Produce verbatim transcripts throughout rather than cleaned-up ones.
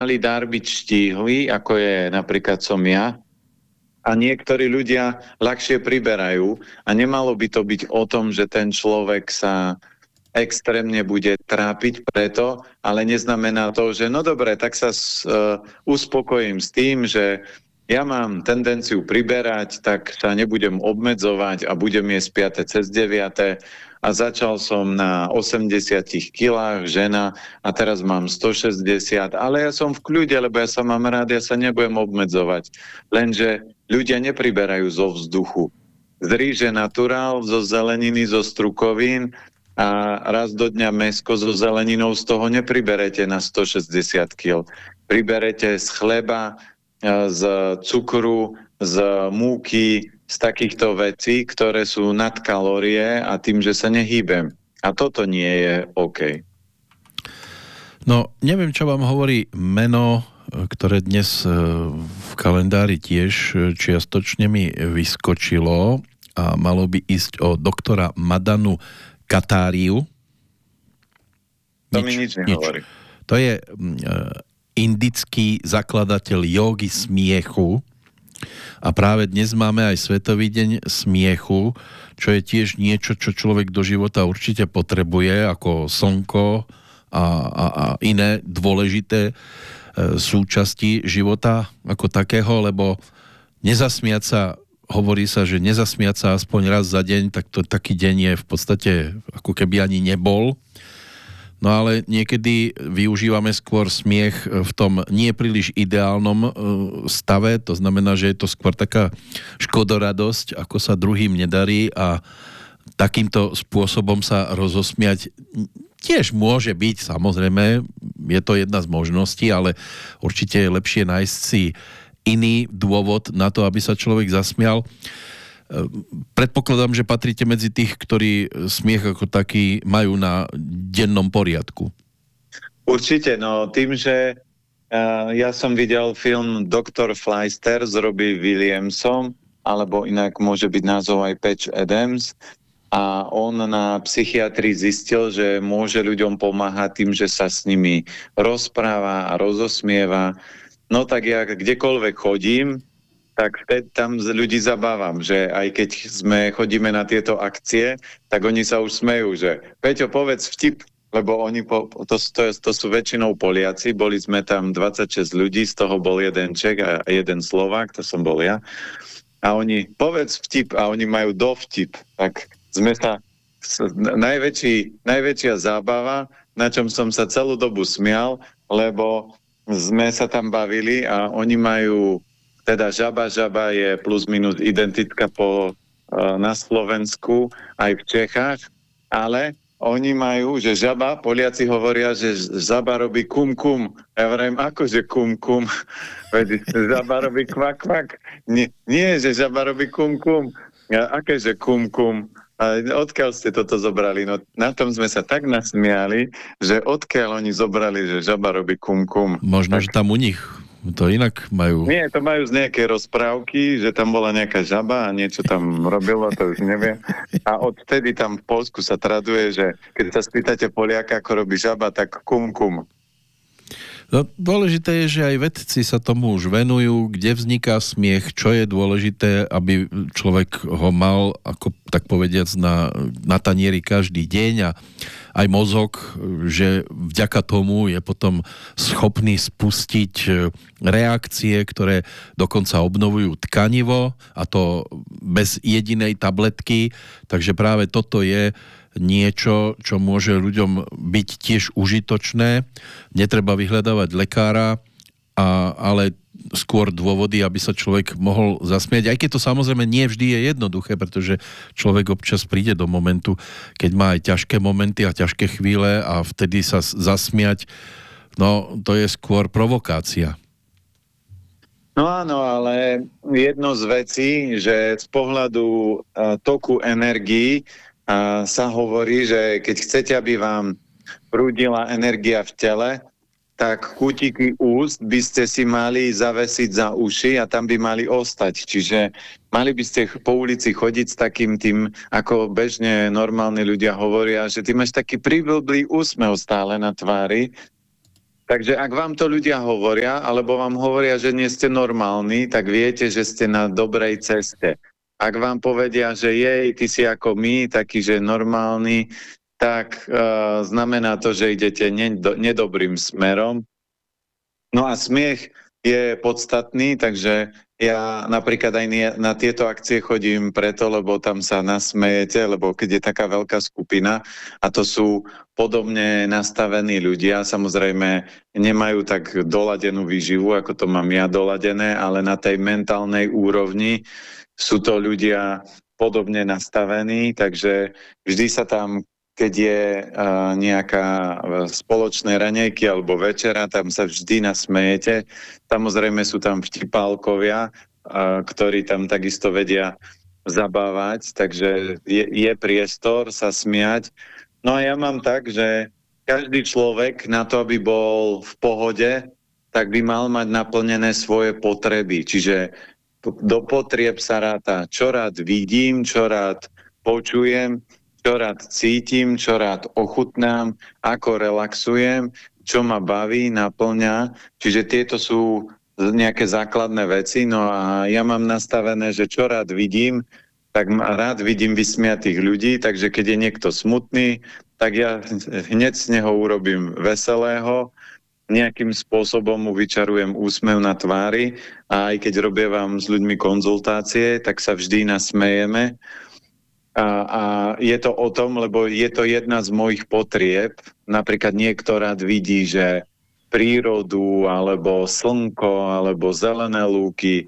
mali dar byť štíhly, ako je napríklad som ja, a niektorí ľudia ľahšie priberajú a nemalo by to byť o tom, že ten človek sa extrémne bude trápiť preto, ale neznamená to, že no dobre, tak sa uh, uspokojím s tým, že ja mám tendenciu priberať, tak sa nebudem obmedzovať a budem jesť piate cez deviate a začal som na osemdesiatich kilách, žena, a teraz mám stošesťdesiat, ale ja som v kľude, lebo ja sa mám rád, ja sa nebudem obmedzovať. Lenže ľudia nepriberajú zo vzduchu. Z ríže naturál, zo zeleniny, zo strukovín a raz do dňa mäsko so zeleninou, z toho nepriberete na stošesťdesiat kil. Priberete z chleba, z cukru, z múky, z takýchto vecí, ktoré sú nad kalórie a tým, že sa nehýbem. A toto nie je OK. No, neviem, čo vám hovorí meno, ktoré dnes v kalendári tiež čiastočne mi vyskočilo a malo by ísť o doktora Madanu Katáriu. To nič, mi nič nehovorí. Nič. To je indický zakladateľ jógy smiechu a práve dnes máme aj Svetový deň smiechu, čo je tiež niečo, čo človek do života určite potrebuje, ako slnko a, a, a iné dôležité e, súčasti života ako takého, lebo nezasmiať sa, hovorí sa, že nezasmiať sa aspoň raz za deň, tak to taký deň je v podstate ako keby ani nebol. No ale niekedy využívame skôr smiech v tom nie príliš ideálnom stave, to znamená, že je to skôr taká škodoradosť, ako sa druhým nedarí, a takýmto spôsobom sa rozosmiať tiež môže byť, samozrejme, je to jedna z možností, ale určite je lepšie nájsť si iný dôvod na to, aby sa človek zasmial. Predpokladám, že patríte medzi tých, ktorí smiech ako taký majú na dennom poriadku. Určite, no tým, že uh, ja som videl film doktor Fleister s Robbie Williamsom, alebo inak môže byť názov aj Patch Adams, a on na psychiatrii zistil, že môže ľuďom pomáhať tým, že sa s nimi rozpráva a rozosmieva. No tak ja kdekoľvek chodím, tak vtedy tam ľudí zabávam, že aj keď sme chodíme na tieto akcie, tak oni sa už smejú, že Peťo, povedz vtip, lebo oni, po, to, to, to sú väčšinou Poliaci, boli sme tam dvadsaťšesť ľudí, z toho bol jeden Čech a jeden Slovák, to som bol ja. A oni, povedz vtip, a oni majú do vtip. Tak sme sa, najväčší, najväčšia zábava, na čom som sa celú dobu smial, lebo sme sa tam bavili a oni majú, teda žaba, žaba je plus minus identická po, na Slovensku, aj v Čechách, ale oni majú, že žaba, Poliaci hovoria, že žaba robí kum kum. Ja hovorím, akože kum kum? Veď žaba robí kvak kvak. Nie, nie, že žaba robí kum kum. Ja, akéže kum kum? A odkiaľ ste toto zobrali? No na tom sme sa tak nasmiali, že odkiaľ oni zobrali, že žaba robí kum kum. Možno, tak... že tam u nich to inak majú. Nie, to majú z nejakej rozprávky, že tam bola nejaká žaba a niečo tam robilo, to už neviem. A odtedy tam v Poľsku sa traduje, že keď sa spýtate Poliaka, ako robí žaba, tak kum kum. No, dôležité je, že aj vedci sa tomu už venujú, kde vzniká smiech, čo je dôležité, aby človek ho mal, ako tak povediac, na, na tanieri každý deň, a aj mozog, že vďaka tomu je potom schopný spustiť reakcie, ktoré dokonca obnovujú tkanivo, a to bez jedinej tabletky, takže práve toto je niečo, čo môže ľuďom byť tiež užitočné. Netreba vyhľadávať lekára, a, ale skôr dôvody, aby sa človek mohol zasmiať. Aj keď to samozrejme nie vždy je jednoduché, pretože človek občas príde do momentu, keď má aj ťažké momenty a ťažké chvíle, a vtedy sa zasmiať, no to je skôr provokácia. No áno, ale jedno z vecí, že z pohľadu uh, toku energií a sa hovorí, že keď chcete, aby vám prúdila energia v tele, tak kútiky úst by ste si mali zavesiť za uši a tam by mali ostať. Čiže mali by ste po ulici chodiť s takým tým, ako bežne normálni ľudia hovoria, že ty máš taký priblblý úsmev stále na tvári. Takže ak vám to ľudia hovoria, alebo vám hovoria, že nie ste normálni, tak viete, že ste na dobrej ceste. Ak vám povedia, že jej, ty si ako my, taký, že normálny, tak uh, znamená to, že idete nedo, nedobrým smerom. No a smiech je podstatný, takže ja napríklad aj na tieto akcie chodím preto, lebo tam sa nasmejete, lebo keď je taká veľká skupina a to sú podobne nastavení ľudia, samozrejme nemajú tak doladenú výživu, ako to mám ja doladené, ale na tej mentálnej úrovni sú to ľudia podobne nastavení, takže vždy sa tam, keď je uh, nejaká spoločné raňajky alebo večera, tam sa vždy nasmejete. Samozrejme sú tam vtipálkovia, uh, ktorí tam takisto vedia zabávať, takže je, je priestor sa smiať. No a ja mám tak, že každý človek na to, aby bol v pohode, tak by mal mať naplnené svoje potreby. Čiže do potrieb sa ráta, čo rád vidím, čo rád počujem, čo rád cítim, čo rád ochutnám, ako relaxujem, čo ma baví, naplňa. Čiže tieto sú nejaké základné veci. No a ja mám nastavené, že čo rád vidím, tak rád vidím vysmiatých ľudí, takže keď je niekto smutný, tak ja hneď z neho urobím veselého, nejakým spôsobom mu vyčarujem úsmev na tvári a aj keď robievam s ľuďmi konzultácie, tak sa vždy nasmejeme. A, a je to o tom, lebo je to jedna z mojich potrieb. Napríklad niekto rád vidí, že prírodu, alebo slnko, alebo zelené lúky.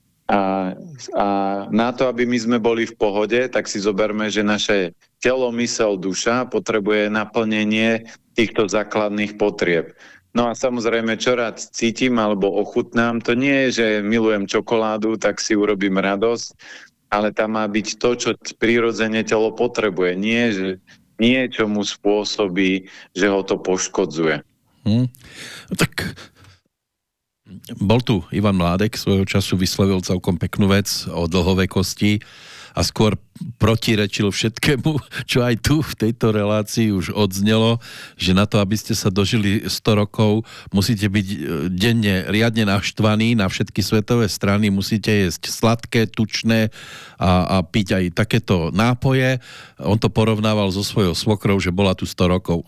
A, a na to, aby my sme boli v pohode, tak si zoberme, že naše telo, myseľ, duša potrebuje naplnenie týchto základných potrieb. No a samozrejme, čo rád cítim alebo ochutnám, to nie je, že milujem čokoládu, tak si urobím radosť, ale tam má byť to, čo prirodzene telo potrebuje. Nie, že niečo mu spôsobí, že ho to poškodzuje. Hmm. No tak bol tu Ivan Mládek, svojho času vyslovil celkom peknú vec o dlhovekosti a skôr protirečil všetkému, čo aj tu v tejto relácii už odznelo, že na to, aby ste sa dožili sto rokov, musíte byť denne riadne naštvaní na všetky svetové strany, musíte jesť sladké, tučné a, a piť aj takéto nápoje. On to porovnával so svojou svokrou, že bola tu sto rokov.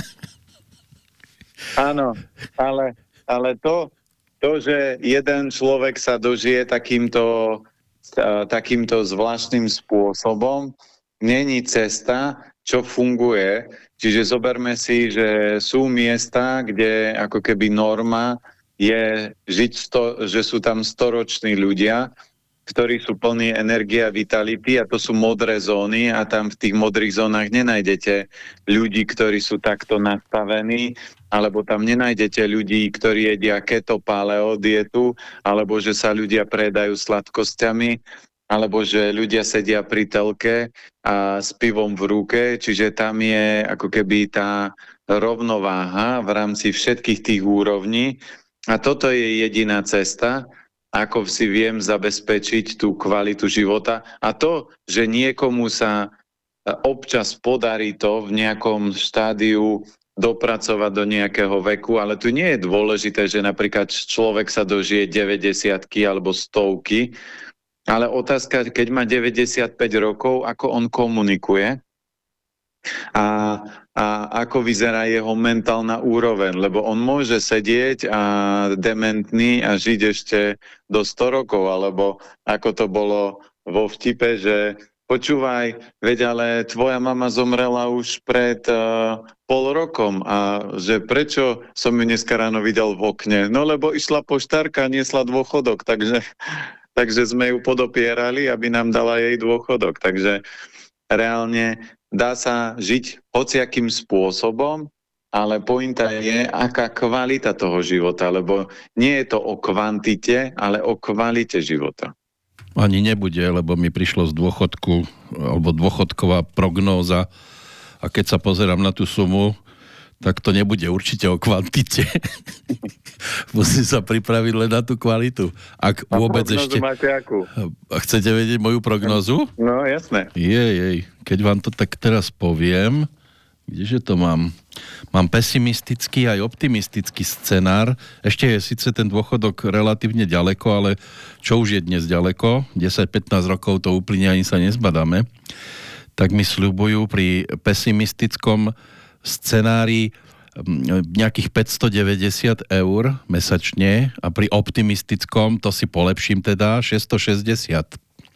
Áno, ale, ale to, to, že jeden človek sa dožije takýmto takýmto zvláštnym spôsobom, není cesta, čo funguje. Čiže zoberme si, že sú miesta, kde ako keby norma je žiť, sto, že sú tam storoční ľudia, ktorí sú plní energie a vitality a to sú modré zóny a tam v tých modrých zónach nenájdete ľudí, ktorí sú takto nastavení, alebo tam nenájdete ľudí, ktorí jedia keto paleo dietu, alebo že sa ľudia predajú sladkosťami, alebo že ľudia sedia pri telke a s pivom v ruke, čiže tam je ako keby tá rovnováha v rámci všetkých tých úrovní a toto je jediná cesta, ako si viem zabezpečiť tú kvalitu života a to, že niekomu sa občas podarí to v nejakom štádiu dopracovať do nejakého veku, ale tu nie je dôležité, že napríklad človek sa dožije deväťdesiatky alebo stovky, ale otázka, keď má deväťdesiatpäť rokov, ako on komunikuje a, a ako vyzerá jeho mentálna úroveň, lebo on môže sedieť a dementný a žiť ešte do sto rokov, alebo ako to bolo vo vtipe, že počúvaj, veď ale tvoja mama zomrela už pred uh, pol rokom a že prečo som ju dneska ráno videl v okne? No lebo išla poštárka a niesla dôchodok, takže, takže sme ju podopierali, aby nám dala jej dôchodok. Takže reálne dá sa žiť hociakým spôsobom, ale pointa je, aká kvalita toho života, lebo nie je to o kvantite, ale o kvalite života. Ani nebude, lebo mi prišlo z dôchodku, alebo dôchodková prognóza a keď sa pozerám na tú sumu, tak to nebude určite o kvantite. Musím sa pripraviť len na tú kvalitu. Ak a vôbec ešte... máte akú? A chcete vedieť moju prognózu? No, jasné. Jej, jej. Keď vám to tak teraz poviem, Kdeže to mám? Mám pesimistický aj optimistický scenár. Ešte je síce ten dôchodok relatívne ďaleko, ale čo už je dnes ďaleko? desať pätnásť rokov to úplne ani sa nezbadáme. Tak mi sľubujú pri pesimistickom scenári nejakých päťstodeväťdesiat eur mesačne a pri optimistickom, to si polepším teda, šesťstošesťdesiat.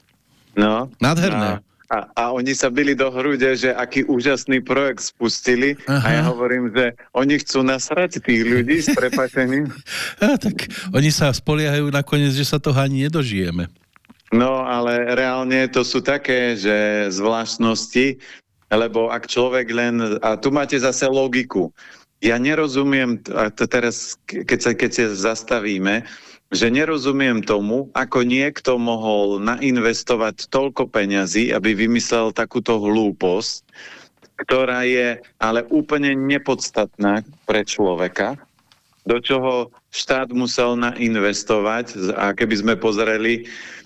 No. Nádherné. A, a oni sa bili do hrude, že aký úžasný projekt spustili. Aha. A ja hovorím, že oni chcú nasrať tých ľudí s prepáčením. A tak oni sa spoliehajú nakoniec, že sa toho ani nedožijeme. No, ale reálne to sú také, že zvláštnosti, lebo ak človek len... A tu máte zase logiku. Ja nerozumiem, a to teraz, keď sa, keď sa zastavíme, že nerozumiem tomu, ako niekto mohol nainvestovať toľko peňazí, aby vymyslel takúto hlúposť, ktorá je ale úplne nepodstatná pre človeka, do čoho štát musel nainvestovať. A keby sme pozreli,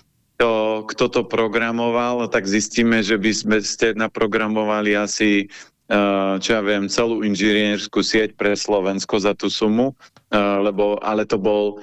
to, kto to programoval, tak zistíme, že by sme ste naprogramovali asi čo ja viem, celú inžinierskú sieť pre Slovensko za tú sumu, lebo, ale to bol,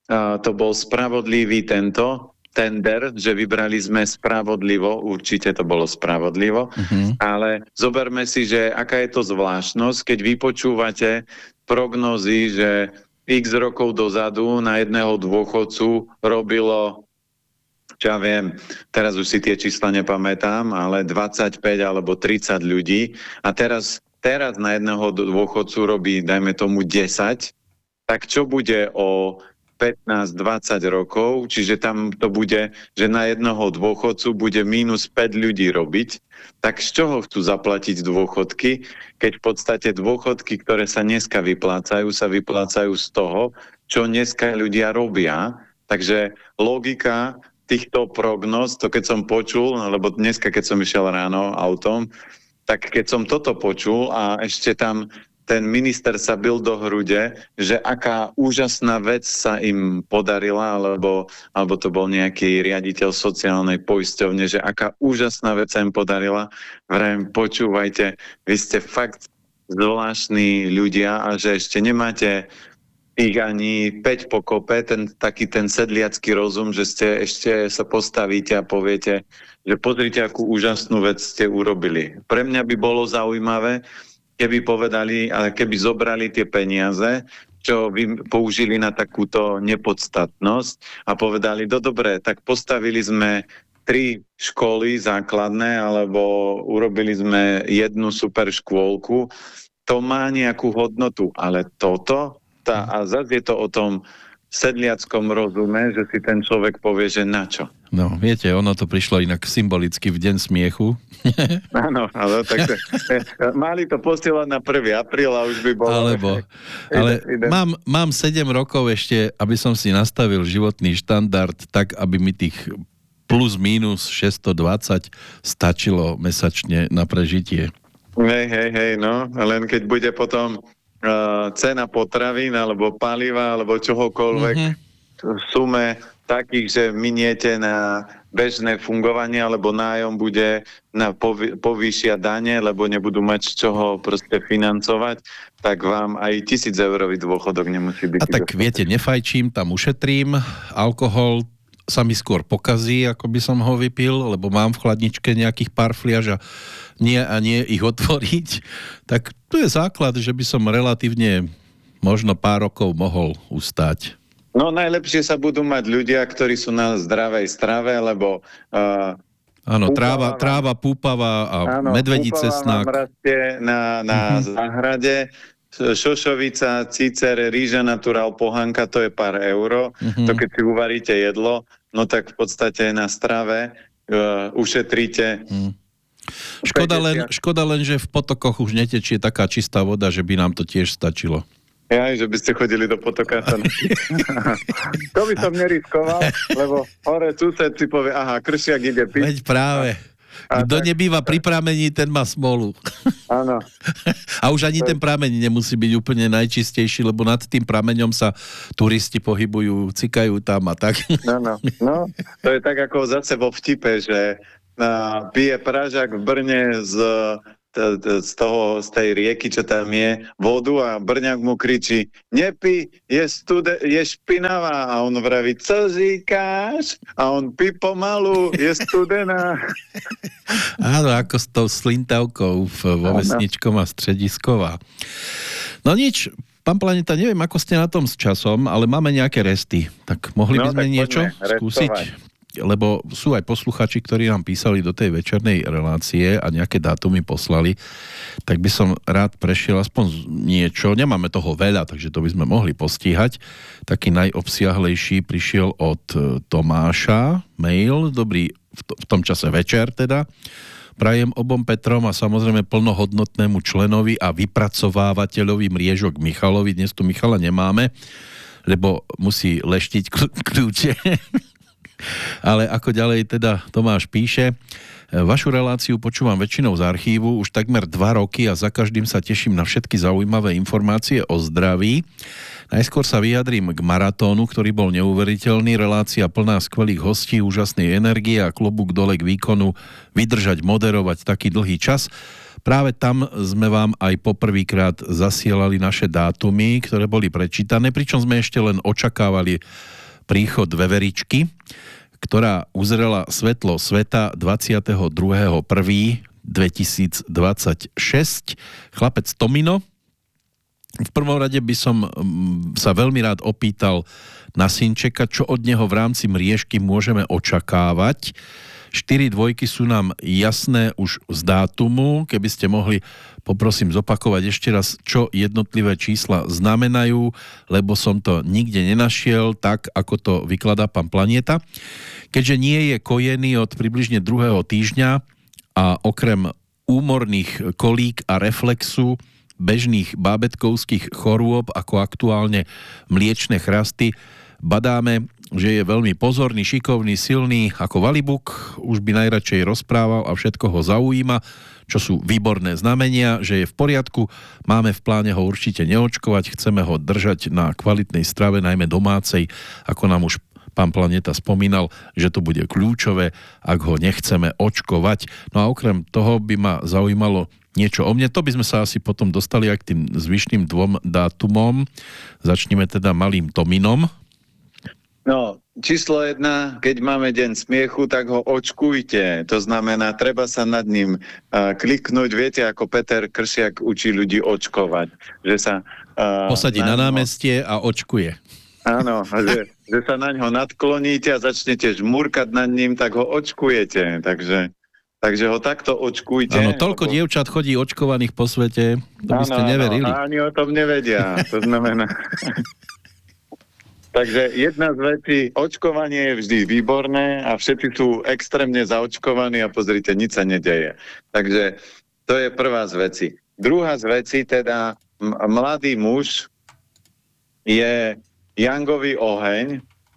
to bol spravodlivý tento tender, že vybrali sme spravodlivo, určite to bolo spravodlivo, uh-huh. Ale zoberme si, že aká je to zvláštnosť, keď vy počúvate prognózy, že x rokov dozadu na jedného dôchodcu robilo, čo ja viem, teraz už si tie čísla nepamätám, ale dvadsaťpäť alebo tridsať ľudí a teraz, teraz na jedného dôchodcu robí, dajme tomu desať, tak čo bude o pätnásť dvadsať rokov, čiže tam to bude, že na jedného dôchodcu bude mínus päť ľudí robiť, tak z čoho chcú zaplatiť dôchodky, keď v podstate dôchodky, ktoré sa dneska vyplácajú, sa vyplácajú z toho, čo dneska ľudia robia, takže logika týchto prognóz, to keď som počul, lebo dneska, keď som išiel ráno autom, tak keď som toto počul a ešte tam ten minister sa bil do hrude, že aká úžasná vec sa im podarila, alebo, alebo to bol nejaký riaditeľ sociálnej poisťovne, že aká úžasná vec sa im podarila. Vrajím, počúvajte, vy ste fakt zvláštni ľudia a že ešte nemáte ich ani päť pokope, ten taký ten sedliacký rozum, že ste ešte sa postavíte a poviete, že pozrite, akú úžasnú vec ste urobili. Pre mňa by bolo zaujímavé, keby povedali, ale keby zobrali tie peniaze, čo vy použili na takúto nepodstatnosť a povedali, do dobre, tak postavili sme tri školy základné, alebo urobili sme jednu super škôlku, to má nejakú hodnotu, ale toto Tá, a zase je to o tom sedliackom rozume, že si ten človek povie, že na čo. No, viete, ono to prišlo inak symbolicky v deň smiechu. Áno, ale takže mali to posielať na prvý apríl a už by bolo... Alebo, ale ide, ide. Mám, mám sedem rokov ešte, aby som si nastavil životný štandard tak, aby mi tých plus minus šesťstodvadsať stačilo mesačne na prežitie. Hej, hej, hej, no, len keď bude potom Uh, cena potravín, alebo paliva, alebo čohokoľvek mm-hmm. v sume takých, že miniete na bežné fungovanie, alebo nájom bude na pový, povýšia dane, lebo nebudú mať z čoho proste financovať, tak vám aj tisíc eurový dôchodok nemusí byť. A tak dochodok. Viete, nefajčím, tam ušetrím, alkohol sa mi skôr pokazí, ako by som ho vypil, lebo mám v chladničke nejakých pár fliaž a nie a nie ich otvoriť, tak to je základ, že by som relatívne možno pár rokov mohol ustať. No najlepšie sa budú mať ľudia, ktorí sú na zdravej strave, lebo uh, áno, tráva, tráva púpava a áno, medvedí cesnák. Áno, rastie na, na uh-huh. záhrade, šošovica, cícer, rýža naturál, pohanka, to je pár euro. Uh-huh. To keď si uvaríte jedlo, no tak v podstate na strave uh, ušetríte uh-huh. Škoda len, škoda len, že v potokoch už netečie taká čistá voda, že by nám to tiež stačilo. Ja, že by ste chodili do potoka. To by som neriskoval, lebo hore sused si povie, aha, kršiak ide piť. Veď práve. Kto tak... nebýva pri pramení, ten má smolu. Áno. A už ani to... ten prameň nemusí byť úplne najčistejší, lebo nad tým prameňom sa turisti pohybujú, cikajú tam a tak. No, no, no. To je tak ako zase vo vtipe, že Uh, pije Pražák v Brne z t- t- z toho, z tej rieky, čo tam je, vodu a Brňák mu kričí, nepí, je, stude- je špinavá. A on vraví, co říkáš? A on pí pomalu, je studená. Áno, ako s tou slintavkou vo Vesničkom a Stredisková. No nič, pán Planeta, neviem, ako ste na tom s časom, ale máme nejaké resty. Tak mohli by No, sme tak niečo poďme skúsiť? restovať. Lebo sú aj posluchači, ktorí nám písali do tej večernej relácie a nejaké dátumy poslali, tak by som rád prešiel aspoň niečo. Nemáme toho veľa, takže to by sme mohli postíhať. Taký najobsiahlejší prišiel od Tomáša, mail, dobrý v, to, v tom čase večer teda. Prajem obom Petrom a samozrejme plnohodnotnému členovi a vypracovávateľovi mriežok Michalovi. Dnes tu Michala nemáme, lebo musí leštiť kľúče. Ale ako ďalej teda Tomáš píše, vašu reláciu počúvam väčšinou z archívu už takmer dva roky a za každým sa teším na všetky zaujímavé informácie o zdraví. Najskôr sa vyjadrím k maratónu, ktorý bol neuveriteľný, relácia plná skvelých hostí, úžasnej energie a klobúk dole k výkonu vydržať, moderovať taký dlhý čas. Práve tam sme vám aj poprvýkrát zasielali naše dátumy, ktoré boli prečítané, pričom sme ešte len očakávali príchod veveričky, ktorá uzrela svetlo sveta dvadsiateho druhého prvého dvetisícdvadsaťšesť. Chlapec Tomino. V prvom rade by som sa veľmi rád opýtal na synčeka, čo od neho v rámci mriežky môžeme očakávať. Štyri dvojky sú nám jasné už z dátumu. Keby ste mohli, poprosím, zopakovať ešte raz, čo jednotlivé čísla znamenajú, lebo som to nikde nenašiel tak, ako to vykladá pán Planeta. Keďže nie je kojený od približne druhého týždňa a okrem úmorných kolík a reflexu bežných bábätkovských chorôb, ako aktuálne mliečne chrasty, badáme, že je veľmi pozorný, šikovný, silný ako valibuk, už by najradšej rozprával a všetko ho zaujíma, čo sú výborné znamenia, že je v poriadku, máme v pláne ho určite neočkovať, chceme ho držať na kvalitnej strave, najmä domácej, ako nám už pán Planeta spomínal, že to bude kľúčové, ak ho nechceme očkovať. No a okrem toho by ma zaujímalo niečo o mne. To by sme sa asi potom dostali aj k tým zvyšným dvom dátumom. Začneme teda malým Tominom. No, číslo jedna, keď máme deň smiechu, tak ho očkujte. To znamená, treba sa nad ním uh, kliknúť. Viete, ako Peter Kršiak učí ľudí očkovať. Že sa... Uh, Posadí na, na námestie a očkuje. Áno, že, že sa na ňo nadkloníte a začnete žmúrkať nad ním, tak ho očkujete. Takže, takže ho takto očkujte. Áno, toľko lebo... dievčat chodí očkovaných po svete, to by ste neverili. Áno, ani o tom nevedia. To znamená... Takže jedna z vecí, očkovanie je vždy výborné a všetci sú extrémne zaočkovaní a pozrite, nič sa nedeje. Takže to je prvá z vecí. Druhá z vecí, teda m- mladý muž je jangový oheň,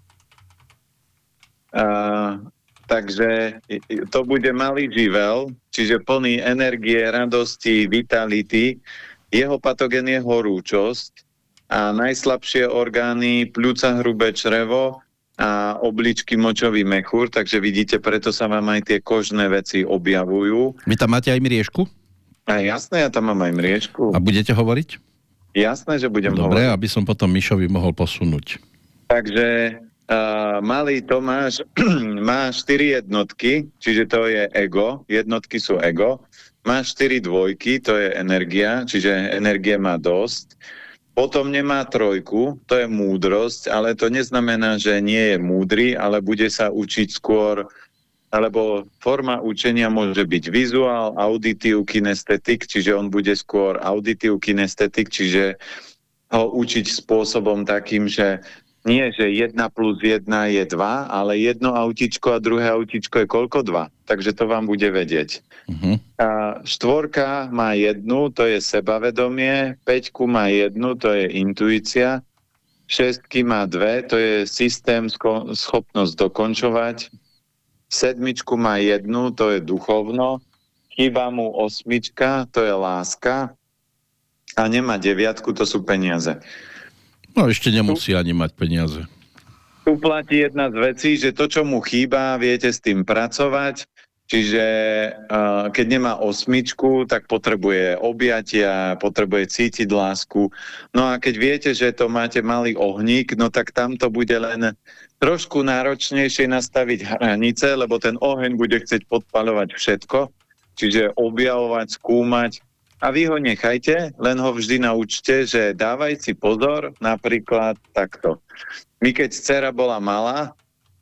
a, takže to bude malý živel, čiže plný energie, radosti, vitality. Jeho patogén je horúčosť. A najslabšie orgány pľúca, hrubé črevo a obličky, močový mechúr, takže vidíte, preto sa vám aj tie kožné veci objavujú. Vy tam máte aj mriežku? A jasné, ja tam mám aj mriežku. A budete hovoriť? Jasné, že budem Dobre, hovoriť. aby som potom Mišovi mohol posunúť. Takže uh, malý Tomáš má štyri jednotky, čiže to je ego, jednotky sú ego. Má štyri dvojky, to je energia, čiže energie má dosť. Potom nemá trojku, to je múdrosť, ale to neznamená, že nie je múdry, ale bude sa učiť skôr, alebo forma učenia môže byť vizuál, auditív, kinestetik, čiže on bude skôr auditív, kinestetik, čiže ho učiť spôsobom takým, že nie, že jedna plus jedna je dva, ale jedno autičko a druhé autičko je koľko? Dva. Takže to vám bude vedieť. Uh-huh. A štvorka má jednu, to je sebavedomie, päťku má jednu, to je intuícia, šestky má dve, to je systém, sko- schopnosť dokončovať, sedmičku má jednu, to je duchovno, chýba mu osmička, to je láska a nemá deviatku, to sú peniaze. No ešte nemusí ani mať peniaze. Tu platí jedna z vecí, že to, čo mu chýba, viete s tým pracovať. Čiže uh, keď nemá osmičku, tak potrebuje objatia, potrebuje cítiť lásku. No a keď viete, že to máte malý ohník, no tak tam to bude len trošku náročnejšie nastaviť hranice, lebo ten oheň bude chcieť podpaľovať všetko. Čiže objavovať, skúmať. A vy ho nechajte, len ho vždy naučte, že dávaj si pozor, napríklad takto. My keď dcera bola malá,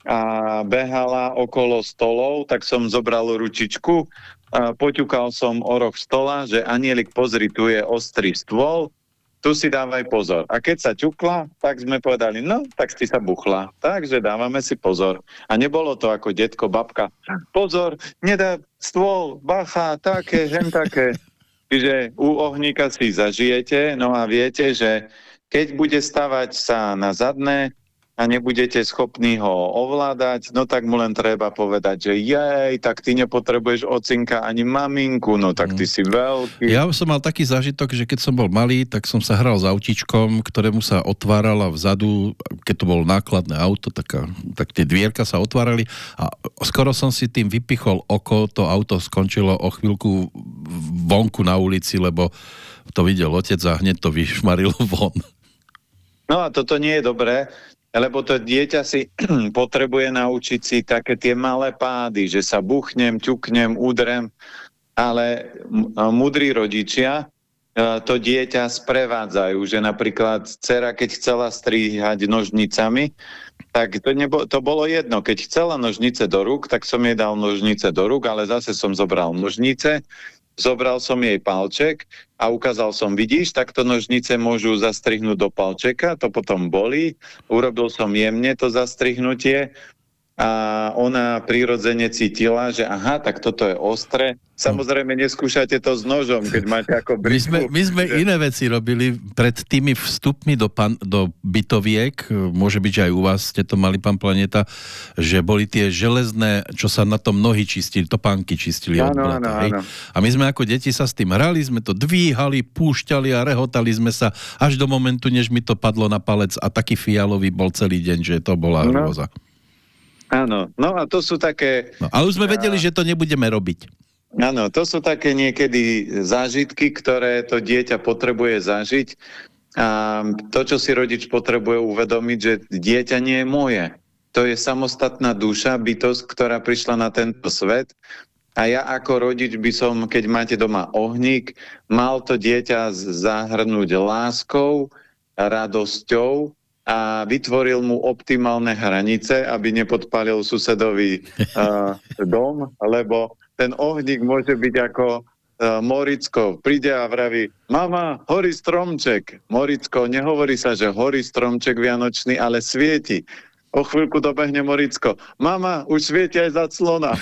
a behala okolo stolov, tak som zobral ručičku, a poťukal som o roh stola, že Anielik, pozri, tu je ostrý stôl, tu si dávaj pozor. A keď sa ťukla, tak sme povedali, no, tak si sa buchla. Takže dávame si pozor. A nebolo to ako detko, babka, pozor, nedá stôl, bacha, také, hen také. Čiže u ohníka si zažijete, no a viete, že keď bude stavať sa na zadné, a nebudete schopní ho ovládať, no tak mu len treba povedať, že jej, tak ty nepotrebuješ ocinka ani maminku, no tak ty si veľký. Ja som mal taký zážitok, že keď som bol malý, tak som sa hral s autíčkom, ktorému sa otvárala vzadu, keď to bolo nákladné auto, tak, tak tie dvierka sa otvárali a skoro som si tým vypichol oko, to auto skončilo o chvíľku vonku na ulici, lebo to videl otec a hneď to vyšmarilo von. No a toto nie je dobré, lebo to dieťa si potrebuje naučiť si také tie malé pády, že sa buchnem, ťuknem, udrem, ale múdri rodičia to dieťa sprevádzajú, že napríklad dcera, keď chcela strihať nožnicami, tak to, nebo, to bolo jedno. Keď chcela nožnice do rúk, tak som jej dal nožnice do rúk, ale zase som zobral nožnice, zobral som jej palček a ukázal som, vidíš, takto nožnice môžu zastrihnúť do palčeka, to potom bolí. Urobil som jemne to zastrihnutie a ona prirodzene cítila, že aha, tak toto je ostré. Samozrejme, neskúšate to s nožom, keď máte ako brýtvu. My sme, my sme že... iné veci robili pred tými vstupmi do, pan, do bytoviek, môže byť, že aj u vás ste to mali, pán Planeta, že boli tie železné, čo sa na tom nohy čistili, topánky čistili od blata. Áno, áno. A my sme ako deti sa s tým hrali, sme to dvíhali, púšťali a rehotali sme sa až do momentu, než mi to padlo na palec a taký fialový bol celý deň, že to bola no. hrôza. Áno, no a to sú také... No, ale už sme vedeli, že to nebudeme robiť. Áno, to sú také niekedy zážitky, ktoré to dieťa potrebuje zažiť. A to, čo si rodič potrebuje uvedomiť, že dieťa nie je moje. To je samostatná duša, bytosť, ktorá prišla na tento svet. A ja ako rodič by som, keď máte doma ohník, mal to dieťa zahrnúť láskou, radosťou, a vytvoril mu optimálne hranice, aby nepodpálil susedový uh, dom, lebo ten ohník môže byť ako uh, Moricko. Príde a vraví, mama, horí stromček. Moricko, nehovorí sa, že horí stromček vianočný, ale svieti. O chvíľku dobehne Moricko. Mama, už svieti aj za clona.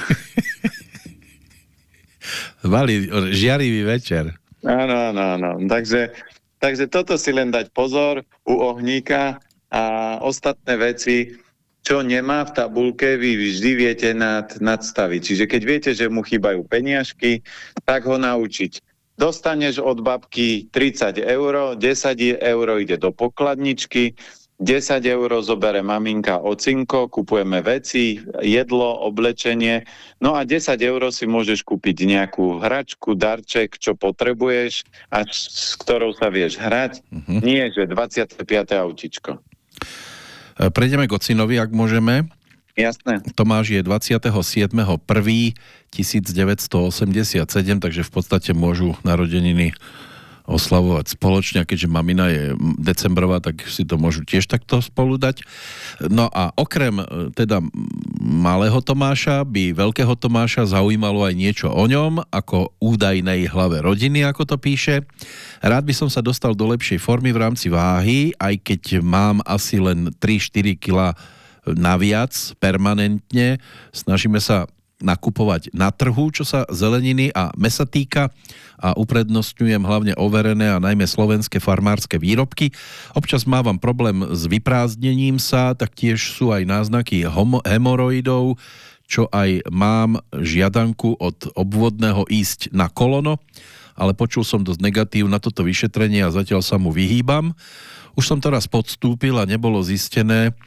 Mali žiarivý večer. Áno, áno, áno. Takže, takže toto si len dať pozor u ohníka, a ostatné veci, čo nemá v tabulke, vy vždy viete nad, nadstaviť. Čiže keď viete, že mu chýbajú peniažky, tak ho naučiť. Dostaneš od babky tridsať eur, desať eur ide do pokladničky, desať eur zobere maminka ocinko, kupujeme veci, jedlo, oblečenie, no a desať eur si môžeš kúpiť nejakú hračku, darček, čo potrebuješ a s ktorou sa vieš hrať. Mm-hmm. Nie, že dvadsiate piate autičko. Prejdeme k ocinovi, ak môžeme. Jasné. Tomáš je dvadsiateho siedmeho prvého tisícdeväťstoosemdesiatsedem, takže v podstate môžu narodeniny oslavovať spoločne, a keďže mamina je decembrová, tak si to môžu tiež takto spolu dať. No a okrem teda malého Tomáša by veľkého Tomáša zaujímalo aj niečo o ňom, ako údajnej hlave rodiny, ako to píše. Rád by som sa dostal do lepšej formy v rámci váhy, aj keď mám asi len tri štyri kilá naviac permanentne. Snažíme sa nakupovať na trhu, čo sa zeleniny a mesa týka, a uprednostňujem hlavne overené a najmä slovenské farmárske výrobky. Občas mávam problém s vyprázdnením sa, taktiež sú aj náznaky homo- hemoroidov, čo aj mám žiadanku od obvodného ísť na kolono, ale počul som dosť negatív na toto vyšetrenie a zatiaľ sa mu vyhýbam. Už som to raz podstúpil a nebolo zistené,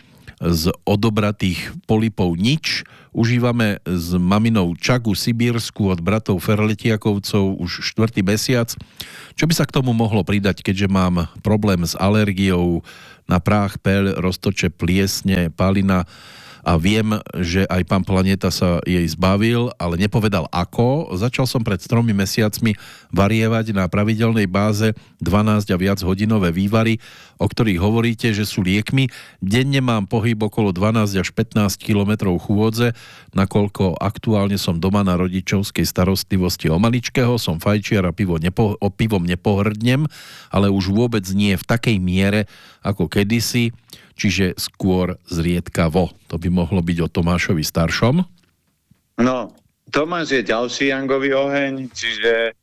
z odobratých polipov nič. Užívame s maminou čagu sibírsku od bratov Ferletiakovcov už štvrtý mesiac. Čo by sa k tomu mohlo pridať, keďže mám problém s alergiou na prach, peľ, roztoče, pliesne, palina a viem, že aj pán Planeta sa jej zbavil, ale nepovedal ako. Začal som pred tromi mesiacmi varievať na pravidelnej báze dvanásť a viac hodinové vývary, o ktorých hovoríte, že sú liekmi. Denne mám pohyb okolo dvanásť až pätnásť kilometrov chôdze, nakoľko aktuálne som doma na rodičovskej starostlivosti o maličkého, som fajčiar a pivo nepo, o pivom nepohrdnem, ale už vôbec nie v takej miere ako kedysi, čiže skôr zriedkavo. To by mohlo byť o Tomášovi staršom. No, Tomáš je ďalší jangový oheň, čiže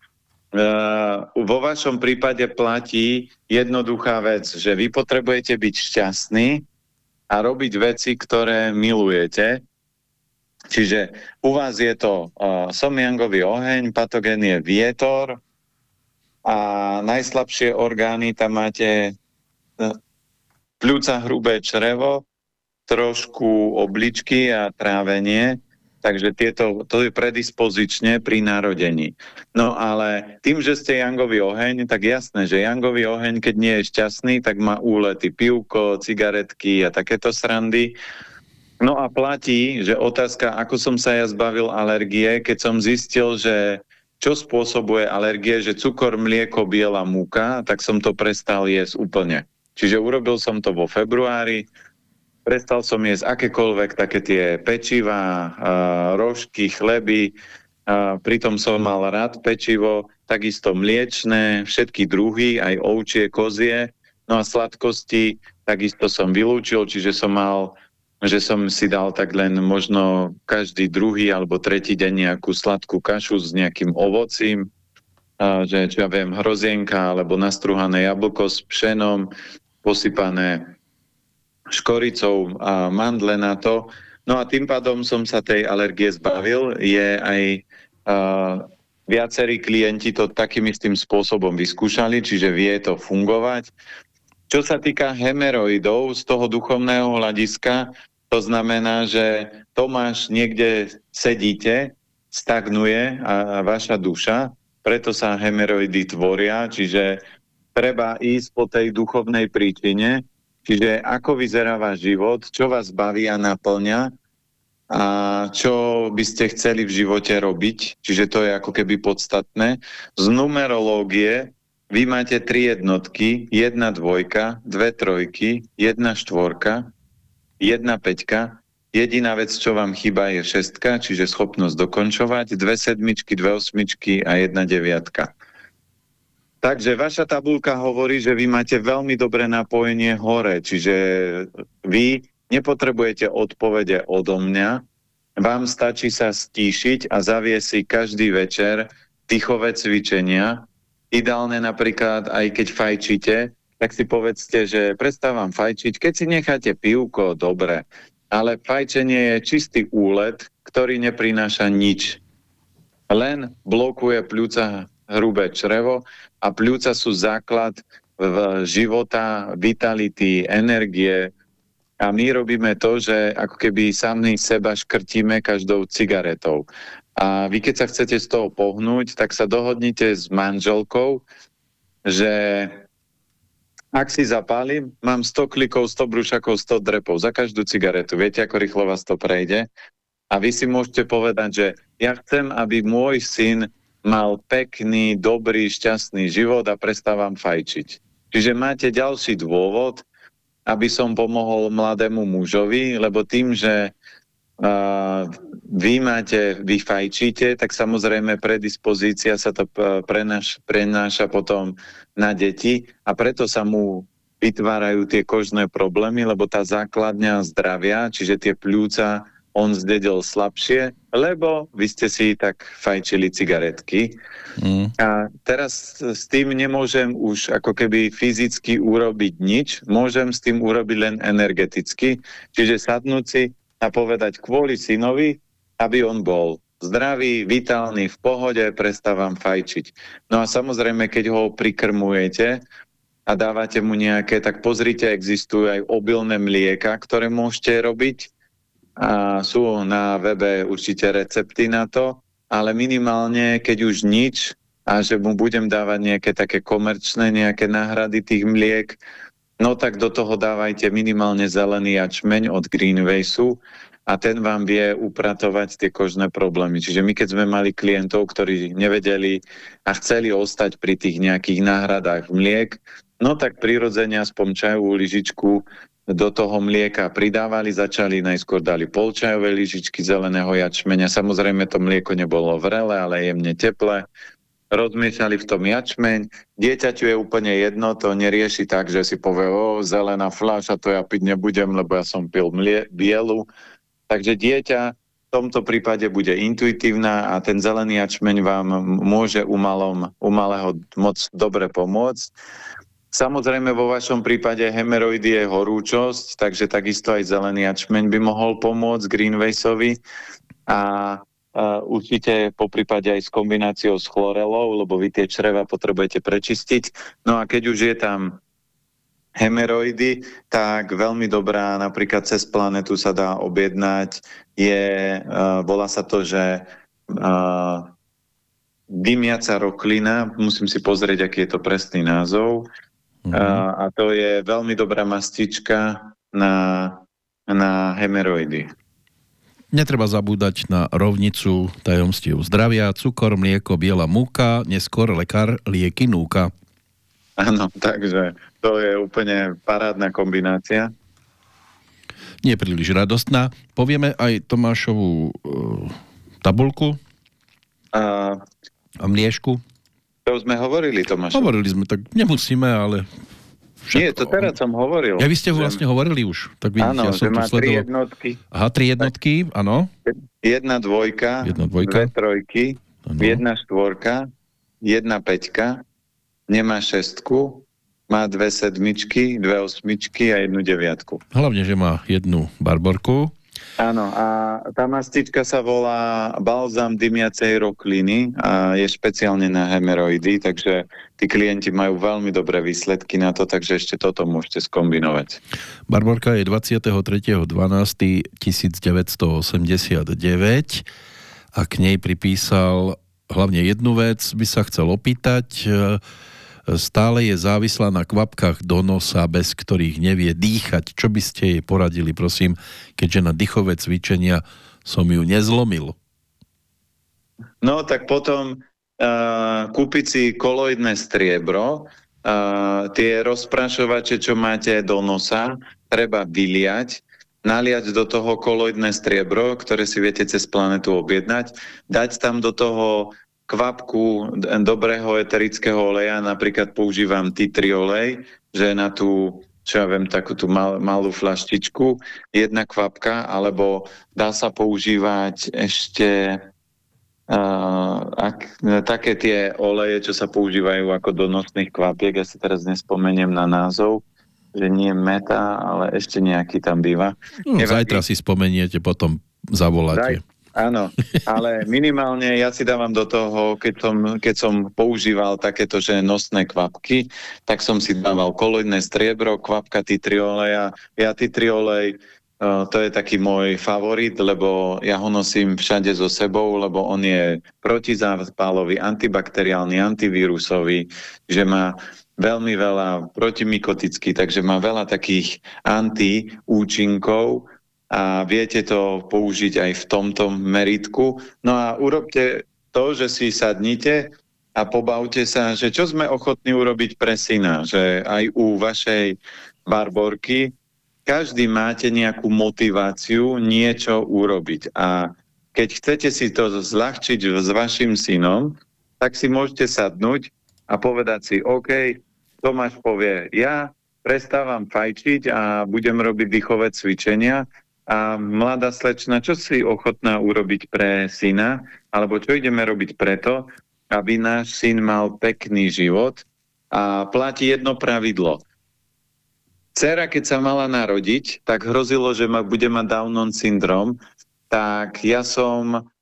uh, vo vašom prípade platí jednoduchá vec, že vy potrebujete byť šťastní a robiť veci, ktoré milujete. Čiže u vás je to uh, som jangový oheň, patogén je vietor a najslabšie orgány tam máte uh, pľúca, hrubé črevo, trošku obličky a trávenie, takže tieto, to je predispozične pri narodení. No ale tým, že ste jangový oheň, tak jasné, že jangový oheň, keď nie je šťastný, tak má úlety pivko, cigaretky a takéto srandy. No a platí, že otázka, ako som sa ja zbavil alergie, keď som zistil, že čo spôsobuje alergie, že cukor, mlieko, biela múka, tak som to prestal jesť úplne. Čiže urobil som to vo februári, prestal som jesť akékoľvek také tie pečivá, rožky, chleby, pritom som mal rád pečivo, takisto mliečne, všetky druhy, aj ovčie, kozie, no a sladkosti takisto som vylúčil, čiže som mal, že som si dal tak len možno každý druhý alebo tretí deň nejakú sladkú kašu s nejakým ovocím, že čo ja viem, hrozienka alebo nastruhané jablko s pšenom, posypané škoricou a mandle na to. No a tým pádom som sa tej alergie zbavil. Je aj uh, viacerí klienti to takým istým spôsobom vyskúšali, čiže vie to fungovať. Čo sa týka hemeroidov z toho duchovného hľadiska, to znamená, že Tomáš niekde sedíte, stagnuje a, a vaša duša, preto sa hemeroidy tvoria, čiže treba ísť po tej duchovnej príčine, čiže ako vyzerá váš život, čo vás baví a naplňa a čo by ste chceli v živote robiť, čiže to je ako keby podstatné. Z numerológie vy máte tri jednotky, jedna dvojka, dve trojky, jedna štvorka, jedna päťka. Jediná vec, čo vám chýba, je šestka, čiže schopnosť dokončovať, dve sedmičky, dve osmičky a jedna deviatka. Takže vaša tabuľka hovorí, že vy máte veľmi dobré napojenie hore, čiže vy nepotrebujete odpovede odo mňa, vám stačí sa stíšiť a zaviesť si každý večer dýchové cvičenia. Ideálne napríklad, aj keď fajčíte, tak si povedzte, že prestávam fajčiť. Keď si necháte pivko, dobre, ale fajčenie je čistý úlet, ktorý neprináša nič. Len blokuje pľúca hrubé črevo a pľúca sú základ v života, vitality, energie a my robíme to, že ako keby sami seba škrtíme každou cigaretou. A vy keď sa chcete z toho pohnúť, tak sa dohodnite s manželkou, že ak si zapálim, mám sto klikov, sto brúšakov, sto drepov za každú cigaretu. Viete, ako rýchlo vás to prejde? A vy si môžete povedať, že ja chcem, aby môj syn mal pekný, dobrý, šťastný život a prestávam fajčiť. Čiže máte ďalší dôvod, aby som pomohol mladému mužovi, lebo tým, že uh, vy máte, vy fajčíte, tak samozrejme predispozícia sa to prenáš, prenáša potom na deti a preto sa mu vytvárajú tie kožné problémy, lebo tá základňa zdravia, čiže tie pľúca, on zdedil slabšie, lebo vy ste si tak fajčili cigaretky. Mm. A teraz s tým nemôžem už ako keby fyzicky urobiť nič, môžem s tým urobiť len energeticky, čiže sadnúť si a povedať kvôli synovi, aby on bol zdravý, vitálny, v pohode, prestávam fajčiť. No a samozrejme, keď ho prikrmujete, a dávate mu nejaké, tak pozrite, existujú aj obilné mlieka, ktoré môžete robiť. A sú na webe určite recepty na to, ale minimálne, keď už nič, a že mu budem dávať nejaké také komerčné, nejaké náhrady tých mliek, no tak do toho dávajte minimálne zelený jačmeň od Greenwaysu a ten vám vie upratovať tie kožné problémy. Čiže my, keď sme mali klientov, ktorí nevedeli a chceli ostať pri tých nejakých náhradách mliek, no tak prirodzene aspoň čajovú lyžičku do toho mlieka pridávali, začali, najskôr dali polčajové lyžičky zeleného jačmeňa. Samozrejme to mlieko nebolo vrele, ale jemne teplé. Rozmiešali v tom jačmeň. Dieťaťu je úplne jedno, to nerieši tak, že si povie, o, zelená fľaša, to ja piť nebudem, lebo ja som pil mlie- bielu. Takže dieťa v tomto prípade bude intuitívna a ten zelený jačmeň vám môže umalom, umalého moc dobre pomôcť. Samozrejme vo vašom prípade hemeroidy je horúčosť, takže takisto aj zelený jačmeň by mohol pomôcť Greenwaysovi a Uh, určite po prípade aj s kombináciou s chlorelou, lebo vy tie čreva potrebujete prečistiť. No a keď už je tam hemeroidy, tak veľmi dobrá, napríklad cez Planetu sa dá objednať, je, uh, volá sa to, že uh, dymiaca roklina, musím si pozrieť, aký je to presný názov, mm-hmm. uh, a to je veľmi dobrá mastička na, na hemeroidy. Netreba zabúdať na rovnicu tajomstiev zdravia, cukor, mlieko, biela múka, neskôr lekár lieky núka. Áno, takže to je úplne parádna kombinácia. Nie príliš radostná. Povieme aj Tomášovú e, tabulku A, a mliešku. To sme hovorili, Tomáš. Hovorili sme, tak nemusíme, ale... Všetko. Nie, to teraz som hovoril. Ja, vy ste ho vlastne hovorili už. Tak vidíte, áno, ja som že má tu sledoval. tri jednotky. Aha, tri jednotky, áno. Jedna dvojka, jedna dvojka. dve trojky, ano. Jedna štvorka, jedna peťka, nemá šestku, má dve sedmičky, dve osmičky a jednu deviatku. Hlavne, že má jednu barborku. Áno, a tá mastička sa volá balzám dymiacej rokliny a je špeciálne na hemeroidy, takže tí klienti majú veľmi dobré výsledky na to, takže ešte toto môžete skombinovať. Barborka je dvadsiateho tretieho decembra tisícdeväťstoosemdesiatdeväť a k nej pripísal hlavne jednu vec, by sa chcel opýtať. Stále je závislá na kvapkách do nosa, bez ktorých nevie dýchať. Čo by ste jej poradili, prosím, keďže na dýchové cvičenia som ju nezlomil? No, tak potom uh, kúpiť si koloidné striebro. Uh, tie rozprašovače, čo máte do nosa, treba vyliať, naliať do toho koloidné striebro, ktoré si viete cez Planetu objednať, dať tam do toho kvapku dobrého eterického oleja, napríklad používam tea tree olej, že na tú, čo ja viem, takú tú mal, malú fľaštičku, jedna kvapka, alebo dá sa používať ešte uh, ak, také tie oleje, čo sa používajú ako do nosných kvapiek, ja si teraz nespomeniem na názov, že nie meta, ale ešte nejaký tam býva. No, zajtra si spomeniete, potom zavoláte. Zaj... Áno, ale minimálne ja si dávam do toho, keď som, keď som používal takéto, že nosné kvapky, tak som si dával koloidné striebro, kvapka tea tree oleja. Ja tea tree olej, uh, to je taký môj favorit, lebo ja ho nosím všade so sebou, lebo on je protizápalový, antibakteriálny, antivírusový, že má veľmi veľa protimykotický, takže má veľa takých antiúčinkov, a viete to použiť aj v tomto meritku. No a urobte to, že si sadnite a pobavte sa, že čo sme ochotní urobiť pre syna, že aj u vašej barborky každý máte nejakú motiváciu niečo urobiť. A keď chcete si to zľahčiť s vašim synom, tak si môžete sadnúť a povedať si, OK, Tomáš povie, ja prestávam fajčiť a budem robiť dýchové cvičenia. A mladá slečna, čo si ochotná urobiť pre syna, alebo čo ideme robiť preto, aby náš syn mal pekný život. A platí jedno pravidlo. Dcera, keď sa mala narodiť, tak hrozilo, že ma bude mať Downov syndrom, tak ja som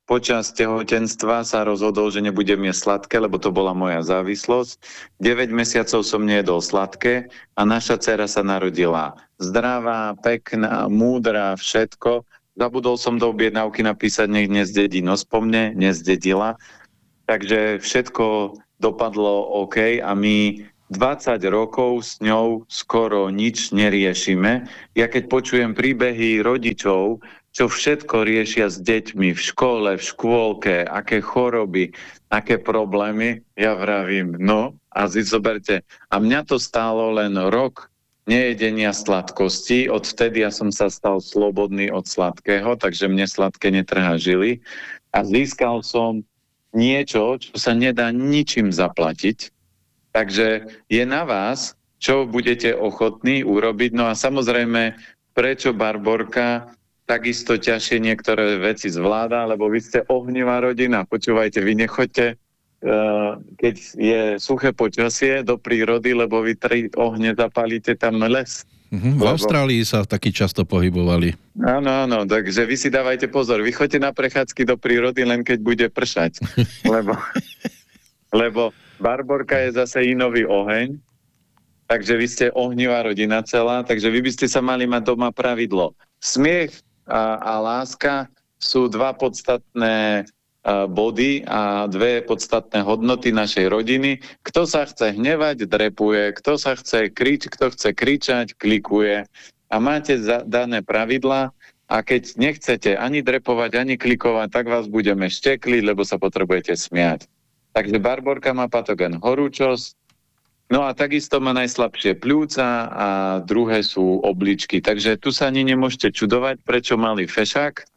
počas tehotenstva sa rozhodol, že nebudem jesť sladké, lebo to bola moja závislosť. deväť mesiacov som nejedol sladké a naša dcera sa narodila zdravá, pekná, múdra, všetko. Zabudol som do objednávky napísať, nech nezdedí nos po mne, nezdedila. Takže všetko dopadlo OK a my dvadsať rokov s ňou skoro nič neriešime. Ja keď počujem príbehy rodičov, čo všetko riešia s deťmi v škole, v škôlke, aké choroby, aké problémy, ja vravím, no a zoberte. A mňa to stálo len rok nejedenia sladkosti, odvtedy ja som sa stal slobodný od sladkého, takže mne sladké netrhá žily a získal som niečo, čo sa nedá ničím zaplatiť. Takže je na vás, čo budete ochotní urobiť. No a samozrejme, prečo Barborka takisto ťažšie niektoré veci zvláda, lebo vy ste ohnivá rodina. Počúvajte, vy nechoďte, uh, keď je suché počasie, do prírody, lebo vy tri ohne zapálite tam les. Mm-hmm. V lebo... Austrálii sa taky často pohybovali. Áno, áno, takže vy si dávajte pozor. Vy choďte na prechádzky do prírody, len keď bude pršať. lebo, lebo Barborka je zase inový oheň, takže vy ste ohnivá rodina celá, takže vy by ste sa mali mať doma pravidlo. Smiech a, a láska sú dva podstatné a, body a dve podstatné hodnoty našej rodiny. Kto sa chce hnevať, drepuje, kto sa chce krič, kto chce kričať, klikuje. A máte za, dané pravidlá a keď nechcete ani drepovať, ani klikovať, tak vás budeme štekliť, lebo sa potrebujete smiať. Takže Barborka má patogen horúčosť, no a takisto má najslabšie pľúca a druhé sú obličky. Takže tu sa ani nemôžete čudovať, prečo malý fešák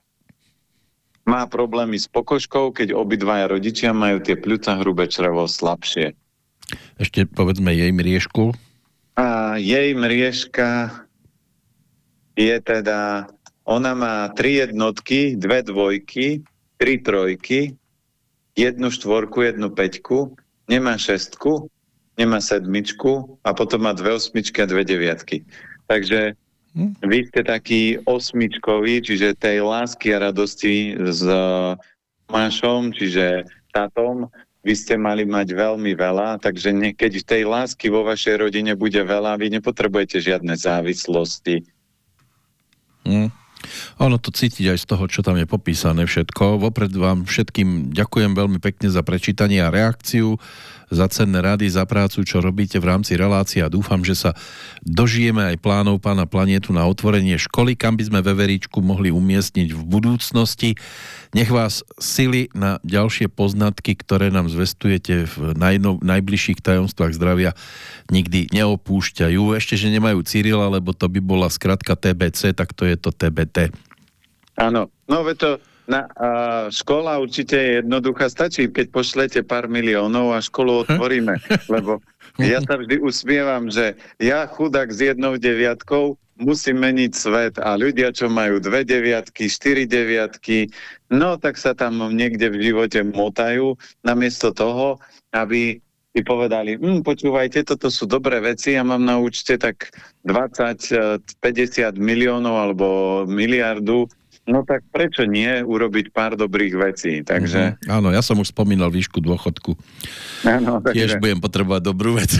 má problémy s pokožkou, keď obidvaja rodičia majú tie pľúca hrubé črevo slabšie. Ešte povedzme jej mriežku. A jej mriežka je teda, ona má tri jednotky, dve dvojky, tri trojky, jednu štvorku, jednu päťku, nemá šestku, nemá sedmičku a potom má dve osmičky a dve deviatky. Takže vy ste taký osmičkový, čiže tej lásky a radosti s Mášom, čiže tátom, vy ste mali mať veľmi veľa, takže ne, keď tej lásky vo vašej rodine bude veľa, vy nepotrebujete žiadne závislosti. Hmm. Ono to cítiť aj z toho, čo tam je popísané všetko. Vopred vám všetkým ďakujem veľmi pekne za prečítanie a reakciu, za cenné rady, za prácu, čo robíte v rámci relácie a dúfam, že sa dožijeme aj plánov pána Planétu na otvorenie školy, kam by sme Veveričku mohli umiestniť v budúcnosti. Nech vás sily na ďalšie poznatky, ktoré nám zvestujete v najno, najbližších tajomstvách zdravia, nikdy neopúšťajú. Ešte, že nemajú Cyrila, lebo to by bola skratka té bé cé, tak to je to té bé té. Áno, no ve to na, a, škola určite je jednoduchá, stačí, keď pošlete pár miliónov a školu otvoríme, lebo ja sa vždy usmievam, že ja chudák s jednou deviatkou musím meniť svet a ľudia, čo majú dve deviatky, štyri deviatky, no tak sa tam niekde v živote motajú, namiesto toho, aby si povedali, hm, počúvajte, toto sú dobré veci, ja mám na účte tak dvadsať päťdesiat miliónov alebo miliardu, no tak prečo nie urobiť pár dobrých vecí, takže... Mm-hmm. Áno, ja som už spomínal výšku dôchodku. Áno, takže... Tiež budem potrebovať dobrú vec.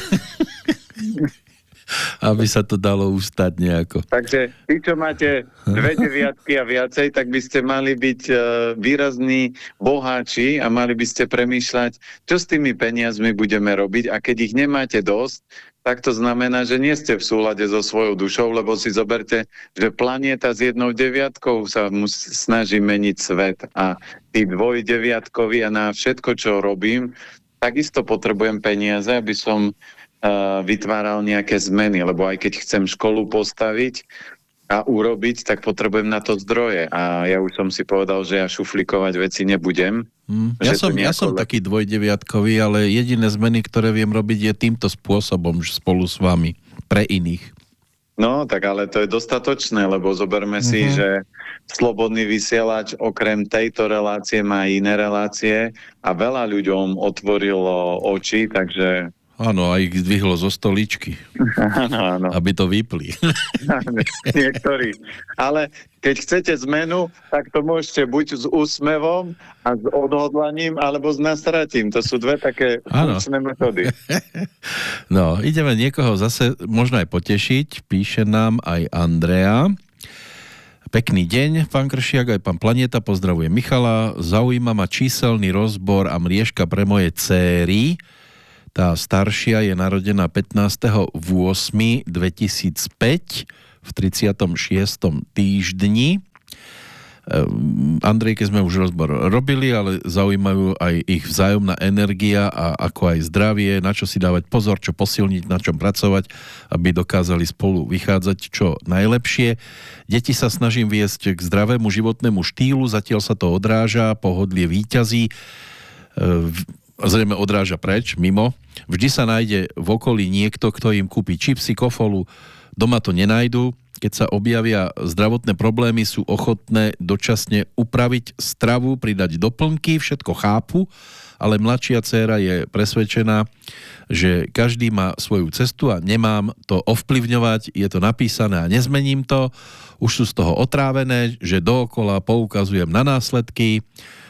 Aby sa to dalo ustať nejako. Takže tí, čo máte dve deviatky a viacej, tak by ste mali byť uh, výrazní boháči a mali by ste premýšľať, čo s tými peniazmi budeme robiť a keď ich nemáte dosť, tak to znamená, že nie ste v súlade so svojou dušou, lebo si zoberte, že planéta s jednou deviatkou sa musí, snaží meniť svet a tí dvojdeviatkovi a na všetko, čo robím, takisto potrebujem peniaze, aby som uh, vytváral nejaké zmeny, lebo aj keď chcem školu postaviť a urobiť, tak potrebujem na to zdroje. A ja už som si povedal, že ja šuflikovať veci nebudem. Mm, ja som, ja som le... taký dvojdeviatkový, ale jediné zmeny, ktoré viem robiť, je týmto spôsobom spolu s vami, pre iných. No, tak ale to je dostatočné, lebo zoberme mm-hmm. si, že Slobodný vysielač okrem tejto relácie má iné relácie a veľa ľuďom otvorilo oči, takže áno, a ich zdvihlo zo stoličky. Áno, áno. Aby to vypli. Niektorí. Ale keď chcete zmenu, tak to môžete buď s úsmevom a s odhodlaním, alebo s nastratím. To sú dve také funkčné metódy. No, ideme niekoho zase možno aj potešiť. Píše nám aj Andrea. Pekný deň, pán Kršiak, aj pán Planeta, pozdravujem Michala. Zaujíma ma číselný rozbor a mriežka pre moje céry. Tá staršia je narodená pätnásteho ôsmeho dvetisícpäť v tridsiatom šiestom týždni. Andrejke sme už rozbor robili, ale zaujímajú aj ich vzájomná energia a ako aj zdravie, na čo si dávať pozor, čo posilniť, na čom pracovať, aby dokázali spolu vychádzať čo najlepšie. Deti sa snažím viesť k zdravému životnému štýlu, zatiaľ sa to odráža, pohodlie víťazí, zrejme odráža preč, mimo. Vždy sa nájde v okolí niekto, kto im kúpi čipsy, kofolu, doma to nenajdu. Keď sa objavia zdravotné problémy, sú ochotné dočasne upraviť stravu, pridať doplnky, všetko chápu, ale mladšia dcéra je presvedčená, že každý má svoju cestu a nemám to ovplyvňovať, je to napísané a nezmením to. Už sú z toho otrávené, že dookola poukazujem na následky.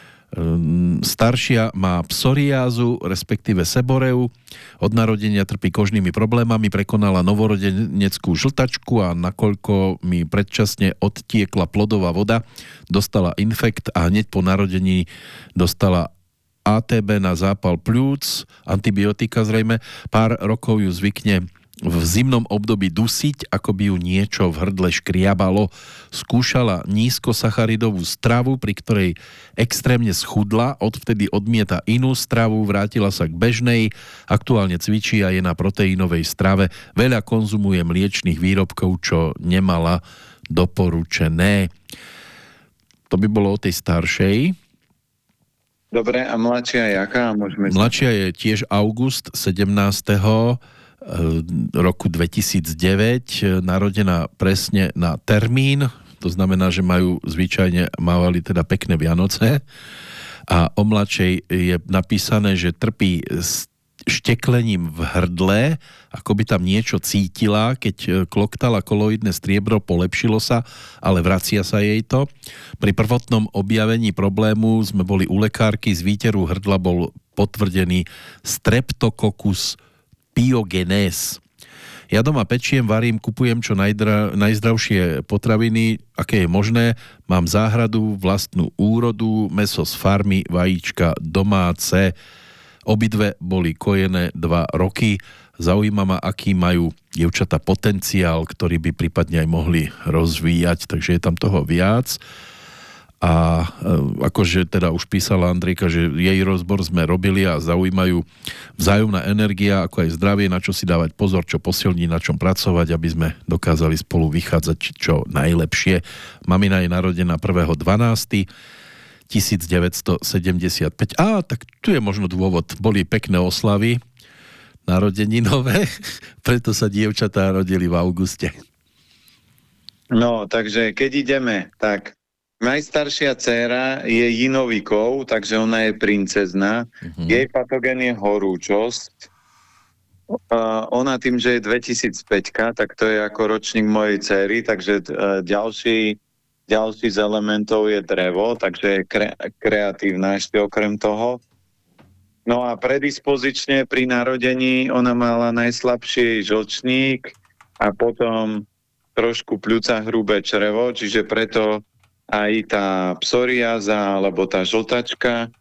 Staršia má psoriázu, respektíve seboreu. Od narodenia trpí kožnými problémami, prekonala novorodeneckú žltačku a nakoľko mi predčasne odtiekla plodová voda, dostala infekt a hneď po narodení dostala á té bé na zápal pľúc, antibiotika zrejme. Pár rokov ju zvykne v zimnom období dusiť, ako by ju niečo v hrdle škriabalo. Skúšala nízkosacharidovú stravu, pri ktorej extrémne schudla, odvtedy odmieta inú stravu, vrátila sa k bežnej, aktuálne cvičí a je na proteínovej strave. Veľa konzumuje mliečnych výrobkov, čo nemala doporučené. To by bolo o tej staršej. Dobre, a mladšia jaká? Môžeme... Mladšia je tiež august sedemnásteho roku dvetisícdeväť, narodená presne na termín, to znamená, že majú zvyčajne, mávali teda pekné Vianoce, a o mladšej je napísané, že trpí šteklením v hrdle, ako by tam niečo cítila, keď kloktala koloidné striebro, polepšilo sa, ale vracia sa jej to. Pri prvotnom objavení problému sme boli u lekárky, z výteru hrdla bol potvrdený Streptococcus pyogenes. Ja doma pečiem, varím, kupujem čo najdra, najzdravšie potraviny, aké je možné. Mám záhradu, vlastnú úrodu, mäso z farmy, vajíčka domáce. Obidve boli kojené dva roky. Zaujíma ma, aký majú dievčatá potenciál, ktorý by prípadne aj mohli rozvíjať, takže je tam toho viac. A akože teda už písala Andrejka, že jej rozbor sme robili a zaujímajú vzájomná energia, ako aj zdravie, na čo si dávať pozor, čo posilniť, na čom pracovať, aby sme dokázali spolu vychádzať čo najlepšie. Mamina je narodená prvého dvanásteho tisícdeväťstosedemdesiatpäť. Á, tak tu je možno dôvod. Boli pekné oslavy narodeninové, preto sa dievčatá rodili v auguste. No, takže keď ideme, tak najstaršia dcéra je Jinovikov, takže ona je princezna. Uh-huh. Jej patogén je horúčosť. Uh, ona tým, že je dvetisícpäť, tak to je ako ročník mojej dcery, takže uh, ďalší, ďalší z elementov je drevo, takže je kre- kreatívna ešte okrem toho. No a predispozične pri narodení ona mala najslabší žlčník a potom trošku pľúca hrubé črevo, čiže preto aj tá psoriáza alebo tá žltačka.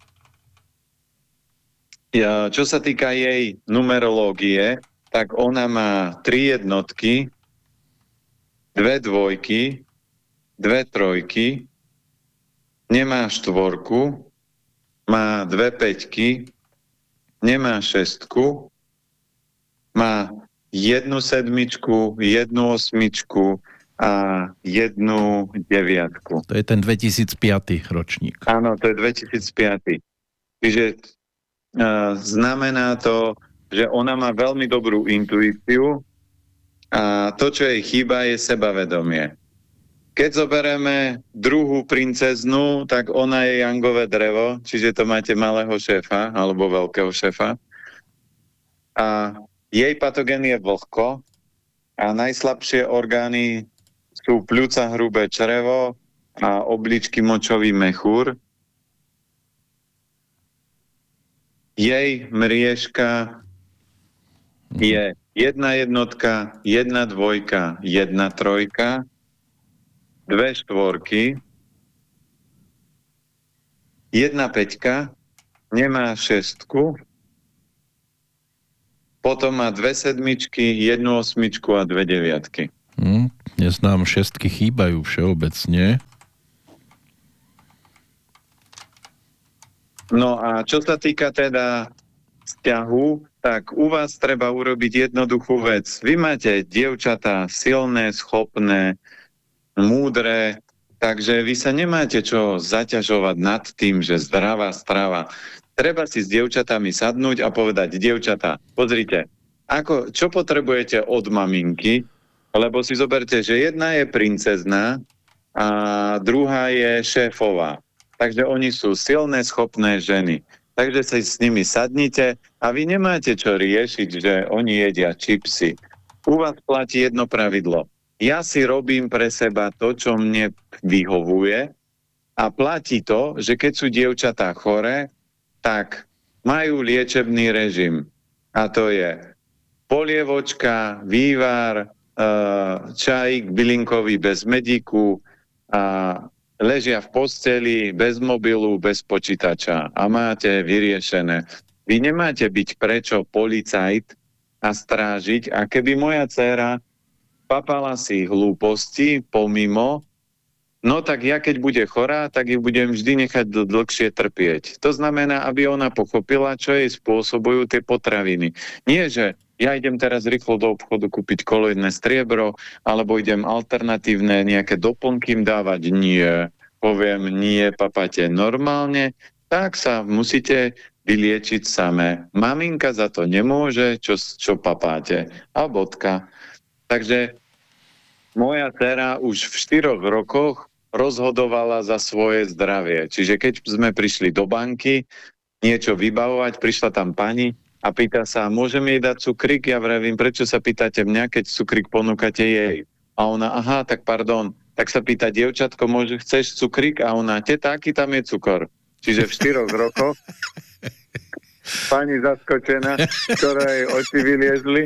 Ja, čo sa týka jej numerológie, tak ona má tri jednotky, dve dvojky, dve trojky, nemá štvorku, má dve päťky, nemá šestku, má jednu sedmičku, jednu osmičku a jednu deviatku. To je ten dvetisícpäť ročník. Áno, to je dvetisícpäť. Čiže uh, znamená to, že ona má veľmi dobrú intuíciu a to, čo jej chýba, je sebavedomie. Keď zoberieme druhú princeznu, tak ona je jangové drevo, čiže to máte malého šéfa alebo veľkého šéfa. a jej patogén je vlhko a najslabšie orgány sú pľúca, hrubé črevo a obličky, močový mechúr. Jej mriežka je jedna jednotka, jedna dvojka, jedna trojka, dve štvorky, jedna päťka, nemá šestku, potom má dve sedmičky, jednu osmičku a dve deviatky. Hm, dnes nám šestky chýbajú všeobecne. No a čo sa týka teda vzťahu, tak u vás treba urobiť jednoduchú vec. Vy máte dievčatá silné, schopné, múdre, takže vy sa nemáte čo zaťažovať nad tým, že zdravá strava. Treba si s dievčatami sadnúť a povedať, dievčatá, pozrite, ako, čo potrebujete od maminky, lebo si zoberte, že jedna je princezná a druhá je šéfová. Takže oni sú silné, schopné ženy. Takže sa s nimi sadnite a vy nemáte čo riešiť, že oni jedia čipsy. U vás platí jedno pravidlo. Ja si robím pre seba to, čo mne vyhovuje a platí to, že keď sú dievčatá choré, tak majú liečebný režim. A to je polievočka, vývar, čajík bylinkový bez medíku a ležia v posteli, bez mobilu, bez počítača a máte vyriešené. Vy nemáte byť prečo policajt a strážiť a keby moja dcéra papala si hlúposti pomimo, no tak ja keď bude chorá, tak ju budem vždy nechať dlhšie trpieť. To znamená, aby ona pochopila, čo jej spôsobujú tie potraviny. Nie, že ja idem teraz rýchlo do obchodu kúpiť koloidné striebro, alebo idem alternatívne nejaké doplnky im dávať. Nie. Poviem, nie, papate normálne, tak sa musíte vyliečiť samé. Maminka za to nemôže, čo, čo papáte. A bodka. Takže moja dcera už v štyroch rokoch rozhodovala za svoje zdravie. Čiže keď sme prišli do banky niečo vybavovať, prišla tam pani a pýta sa, môžem jej dať cukrík? Ja vravím, prečo sa pýtate mňa, keď cukrík ponúkate jej? A ona, aha, tak pardon. Tak sa pýta, dievčatko, môže, chceš cukrík? A ona, teta, aký tam je cukor? Čiže v štyroch rokoch pani zaskočená, ktorej oči vyliezli.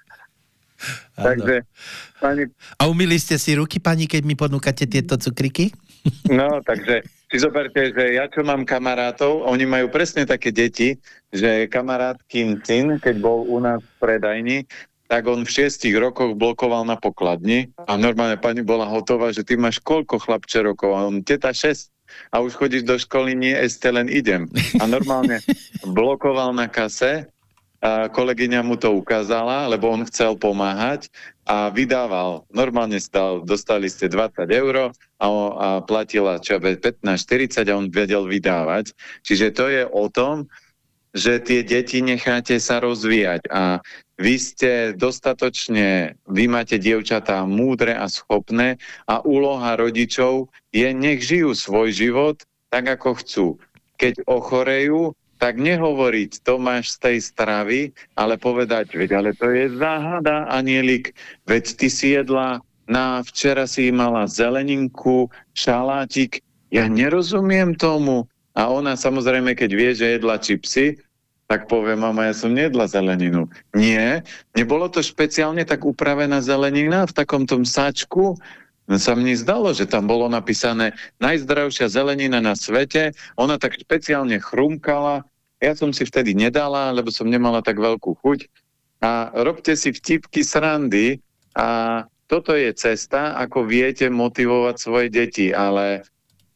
Takže, pani... A umýli ste si ruky, pani, keď mi ponúkate tieto cukriky? No, takže si zoberte, že ja čo mám kamarátov, oni majú presne také deti, že kamarátkin syn, keď bol u nás v predajni, tak on v šiestich rokoch blokoval na pokladni a normálne pani bola hotová, že ty máš koľko, chlapče, rokov? A on, teta, šesť. A už chodíš do školy, nie, ešte len idem. A normálne blokoval na kase, a kolegyňa mu to ukázala, lebo on chcel pomáhať a vydával. Normálne stal, dostali ste dvadsať eur a, a platila čo pätnásť štyridsať a on vedel vydávať. Čiže to je o tom, že tie deti necháte sa rozvíjať a vy ste dostatočne, vy máte dievčatá múdre a schopné a úloha rodičov je, nech žijú svoj život tak, ako chcú. Keď ochorejú, tak nehovoriť, to máš z tej stravy, ale povedať, veď, ale to je záhada, anielik, veď ty si jedla, na včera si mala zeleninku, šalátik, ja nerozumiem tomu. A ona samozrejme, keď vie, že jedla čipsy, tak povie, mama, ja som nejedla zeleninu. Nie, nebolo to špeciálne tak upravená zelenina v takom tom sáčku. No sa mne zdalo, že tam bolo napísané najzdravšia zelenina na svete. Ona tak špeciálne chrumkala. Ja som si vtedy nedala, lebo som nemala tak veľkú chuť. A robte si vtipky, srandy a toto je cesta, ako viete motivovať svoje deti, ale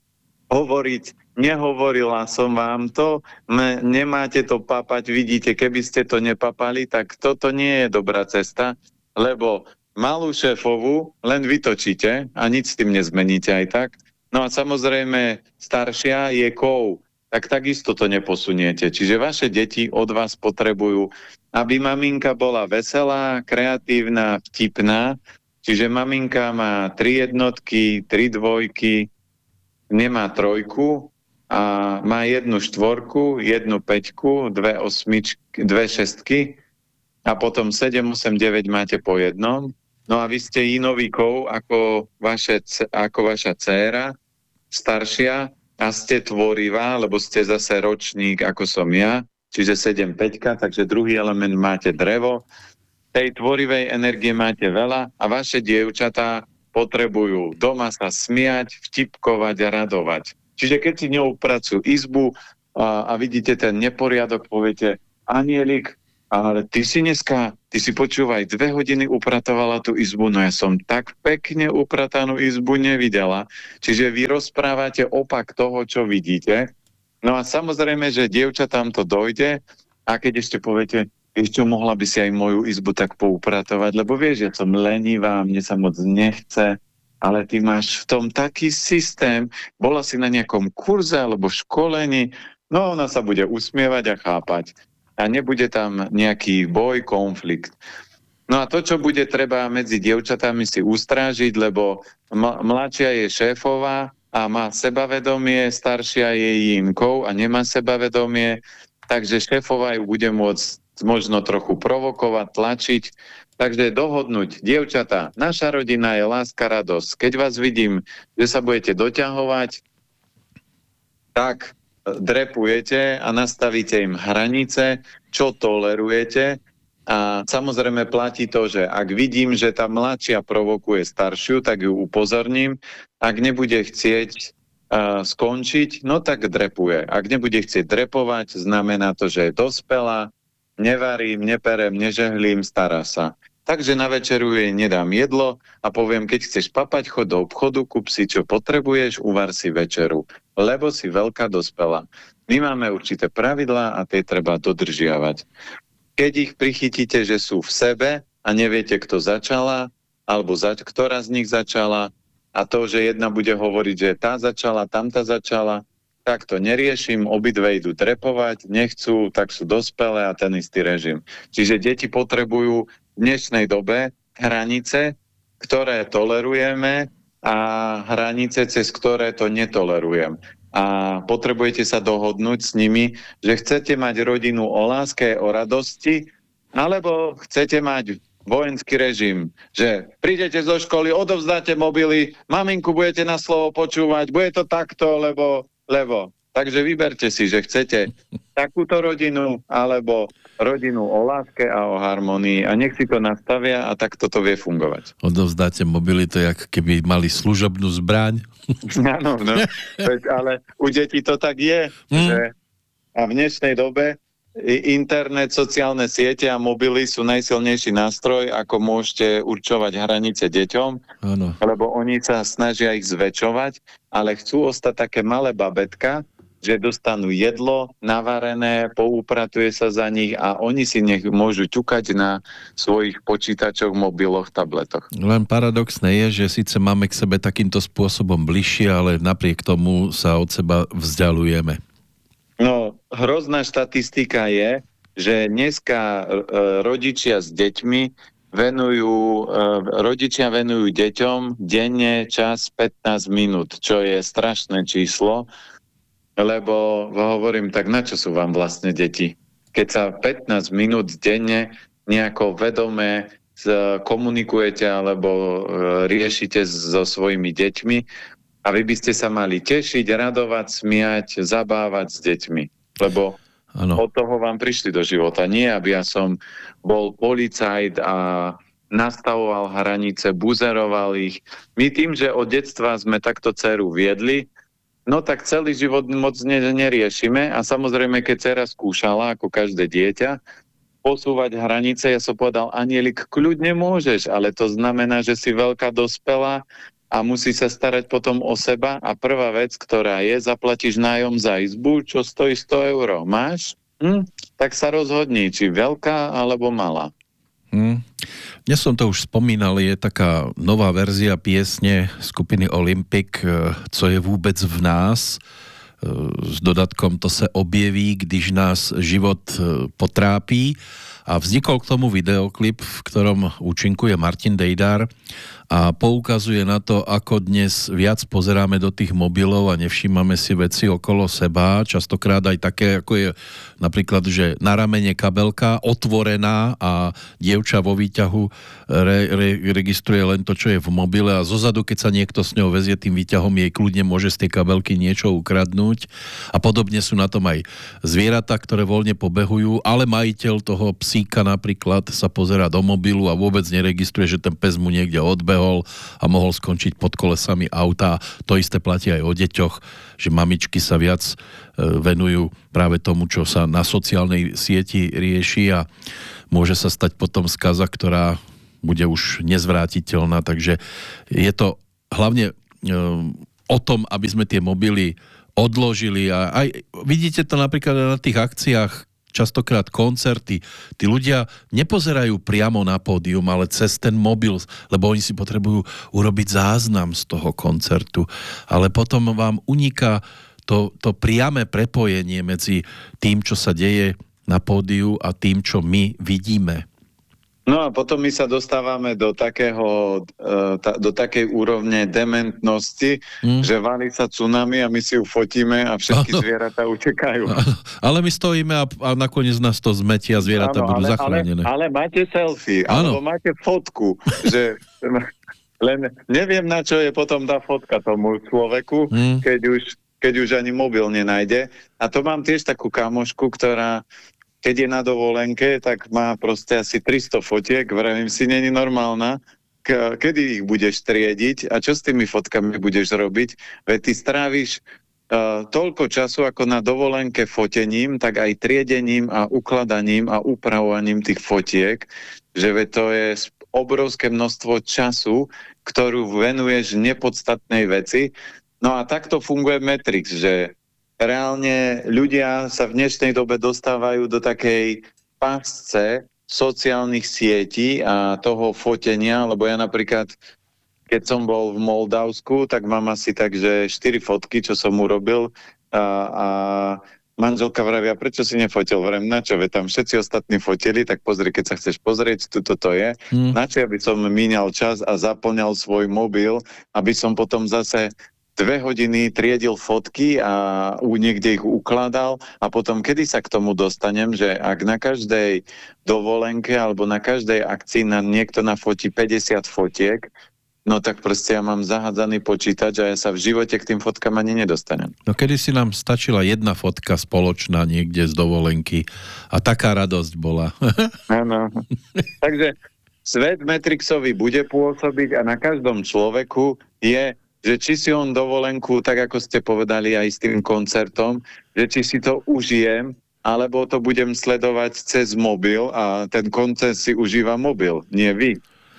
hovoriť, nehovorila som vám to, ne, nemáte to papať, vidíte, keby ste to nepapali, tak toto nie je dobrá cesta, lebo malú šéfovú len vytočíte a nič s tým nezmeníte aj tak. No a samozrejme staršia je kov, tak takisto to neposuniete. Čiže vaše deti od vás potrebujú, aby maminka bola veselá, kreatívna, vtipná. Čiže maminka má tri jednotky, tri dvojky, nemá trojku a má jednu štvorku, jednu päťku, dve osmičky, dve šestky a potom sedem, osem, deväť máte po jednom. No a vy ste inovíkov ako, vaše, ako vaša dcéra, staršia, a ste tvorivá, lebo ste zase ročník ako som ja, čiže sedem päť, takže druhý element máte drevo. Tej tvorivej energie máte veľa a vaše dievčatá potrebujú doma sa smiať, vtipkovať a radovať. Čiže keď si ňou pracujú izbu a, a vidíte ten neporiadok, poviete, Anielik, ale ty si dneska, ty si počúvaj, dve hodiny upratovala tú izbu, no ja som tak pekne upratanú izbu nevidela. Čiže vy rozprávate opak toho, čo vidíte. No a samozrejme, že dievčatám to dojde a keď ešte poviete, ešte mohla by si aj moju izbu tak poupratovať, lebo vieš, ja som lenivá, mne sa moc nechce, ale ty máš v tom taký systém, bola si na nejakom kurze alebo školení, no ona sa bude usmievať a chápať. A nebude tam nejaký boj, konflikt. No a to, čo bude treba medzi dievčatami si ustrážiť, lebo m- mladšia je šéfová a má sebavedomie, staršia je Jinkou a nemá sebavedomie, takže šéfová ju bude môcť možno trochu provokovať, tlačiť. Takže dohodnúť, dievčatá, naša rodina je láska, radosť. Keď vás vidím, že sa budete doťahovať, tak drepujete a nastavíte im hranice, čo tolerujete. A samozrejme platí to, že ak vidím, že tá mladšia provokuje staršiu, tak ju upozorním. Ak nebude chcieť uh, skončiť, no tak drepuje. Ak nebude chcieť drepovať, znamená to, že je dospelá, nevarím, neperem, nežehlím, stará sa. Takže na večeru jej nedám jedlo a poviem, keď chceš papať, chod do obchodu, kúp si, čo potrebuješ, uvar si večeru, lebo si veľká dospelá. My máme určité pravidlá a tie treba dodržiavať. Keď ich prichytíte, že sú v sebe a neviete, kto začala, alebo za, ktorá z nich začala, a to, že jedna bude hovoriť, že tá začala, tamta začala, tak to neriešim, obidve idú drepovať, nechcú, tak sú dospelé a ten istý režim. Čiže deti potrebujú v dnešnej dobe hranice, ktoré tolerujeme a hranice, cez ktoré to netolerujem. A potrebujete sa dohodnúť s nimi, že chcete mať rodinu o láske, o radosti, alebo chcete mať vojenský režim, že prídete zo školy, odovzdáte mobily, maminku budete na slovo počúvať, bude to takto, lebo lebo. Takže vyberte si, že chcete takúto rodinu, alebo rodinu o láske a o harmonii a nech si to nastavia a takto to vie fungovať. Odovzdáte mobily, to je, ako keby mali služobnú zbraň. Áno, no, ale u detí to tak je, mm. že a v dnešnej dobe internet, sociálne siete a mobily sú najsilnejší nástroj, ako môžete určovať hranice deťom, ano. Lebo oni sa snažia ich zväčšovať, ale chcú ostať také malé babetka, že dostanú jedlo navarené, poupratuje sa za nich a oni si nech môžu ťukať na svojich počítačoch, mobiloch, tabletoch. Len paradoxné je, že síce máme k sebe takýmto spôsobom bližšie, ale napriek tomu sa od seba vzdialujeme. No, hrozná štatistika je, že dneska e, rodičia s deťmi venujú, e, rodičia venujú deťom denne čas pätnásť minút, čo je strašné číslo, lebo hovorím, tak na čo sú vám vlastne deti? Keď sa pätnásť minút denne nejako vedome komunikujete alebo e, riešite so svojimi deťmi, a vy by ste sa mali tešiť, radovať, smiať, zabávať s deťmi. Lebo ano. Od toho vám prišli do života. Nie, aby ja som bol policajt a nastavoval hranice, buzeroval ich. My tým, že od detstva sme takto dceru viedli, no tak celý život moc neriešime. A samozrejme, keď dcera skúšala, ako každé dieťa, posúvať hranice, ja som povedal, Anielik, kľudne môžeš, ale to znamená, že si veľká dospelá, a musí sa starať potom o seba a prvá vec, ktorá je, zaplatíš nájom za izbu, čo stojí sto eur. Máš? Hm? Tak sa rozhodni, či veľká alebo malá. Hm. Dnes som to už spomínal, je taká nová verzia piesne skupiny Olympic, Co je vůbec v nás, s dodatkom To se objeví, když nás život potrápí. A vznikol k tomu videoklip, v ktorom účinkuje Martin Dejdar a poukazuje na to, ako dnes viac pozeráme do tých mobilov a nevšímame si veci okolo seba. Častokrát aj také, ako je napríklad, že na ramene kabelka otvorená a dievča vo výťahu re, re, registruje len to, čo je v mobile a zozadu, keď sa niekto s ňou vezie tým výťahom, jej kľudne môže z tej kabelky niečo ukradnúť. A podobne sú na tom aj zvieratá, ktoré voľne pobehujú, ale majiteľ toho psíka napríklad sa pozerá do mobilu a vôbec neregistruje, že ten pes mu niekde odbehol a mohol skončiť pod kolesami auta. To isté platí aj o deťoch, že mamičky sa viac venujú práve tomu, čo sa na sociálnej sieti rieši a môže sa stať potom skaza, ktorá bude už nezvrátiteľná. Takže je to hlavne o tom, aby sme tie mobily odložili a aj vidíte to napríklad na tých akciách, častokrát koncerty. Tí ľudia nepozerajú priamo na pódium, ale cez ten mobil, lebo oni si potrebujú urobiť záznam z toho koncertu. Ale potom vám uniká to, to priame prepojenie medzi tým, čo sa deje na pódiu a tým, čo my vidíme. No a potom my sa dostávame do takého, do takej úrovne dementnosti, mm. že valí sa tsunami a my si ju fotíme a všetky ano. Zvieratá utekajú. Ale my stojíme a, a nakoniec nás to zmetí a zvieratá ano, budú ale, zachránené. Ale, ale máte selfie, ano. Alebo máte fotku, že len neviem, na čo je potom tá fotka tomu človeku, mm. keď už, keď už ani mobil nenájde. A to mám tiež takú kamošku, ktorá keď je na dovolenke, tak má proste asi tristo fotiek, vravím si, není normálna, K- kedy ich budeš triediť a čo s tými fotkami budeš robiť, veď ty stráviš uh, toľko času ako na dovolenke fotením, tak aj triedením a ukladaním a upravovaním tých fotiek, že veď to je obrovské množstvo času, ktorú venuješ nepodstatnej veci. No a takto funguje Matrix, že reálne ľudia sa v dnešnej dobe dostávajú do takej pásce sociálnych sietí a toho fotenia, lebo ja napríklad, keď som bol v Moldavsku, tak mám asi takže štyri fotky, čo som urobil a, a manželka vravia, prečo si nefotil? Vrem, na čo? Veď tam všetci ostatní fotili, tak pozri, keď sa chceš pozrieť, tuto to je. Hmm. Na čo aby som míňal čas a zaplňal svoj mobil, aby som potom zase dve hodiny triedil fotky a niekde ich ukladal a potom kedy sa k tomu dostanem, že ak na každej dovolenke alebo na každej akcii na niekto nafotí päťdesiat fotiek, no tak proste ja mám zahádzaný počítač a ja sa v živote k tým fotkám ani nedostanem. No kedy si nám stačila jedna fotka spoločná niekde z dovolenky a taká radosť bola. Áno. Takže svet Matrixový bude pôsobiť a na každom človeku je, že či si on dovolenku, tak ako ste povedali aj s tým koncertom, že či si to užijem, alebo to budem sledovať cez mobil a ten koncert si užíva mobil, nie vy.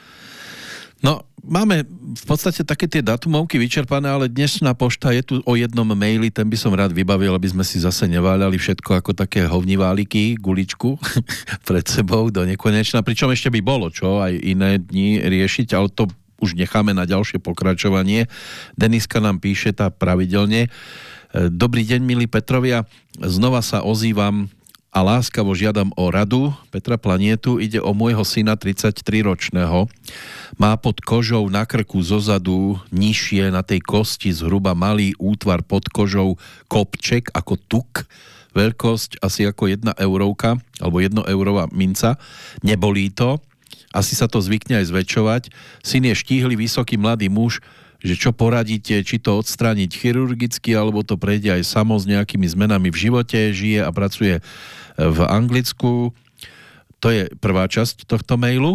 No, máme v podstate také tie datumovky vyčerpané, ale dnešná pošta je tu o jednom maili, ten by som rád vybavil, aby sme si zase neváľali všetko ako také hovniváliky, guličku pred sebou do nekonečna, pričom ešte by bolo čo aj iné dni riešiť, ale to už necháme na ďalšie pokračovanie. Deniska nám píše tá pravidelne. Dobrý deň, milí Petrovia. Znova sa ozývam a láskavo žiadam o radu. Petra Planietu, ide o môjho syna tridsaťtriročného. Má pod kožou na krku zozadu nižšie na tej kosti zhruba malý útvar pod kožou kopček ako tuk. Veľkosť asi ako jedna eurovka alebo jedno eurová minca. Nebolí to. Asi sa to zvykne aj zväčšovať. Syn je štíhly, vysoký, mladý muž, že čo poradíte, či to odstrániť chirurgicky, alebo to prejde aj samo s nejakými zmenami v živote, žije a pracuje v Anglicku. To je prvá časť tohto mailu.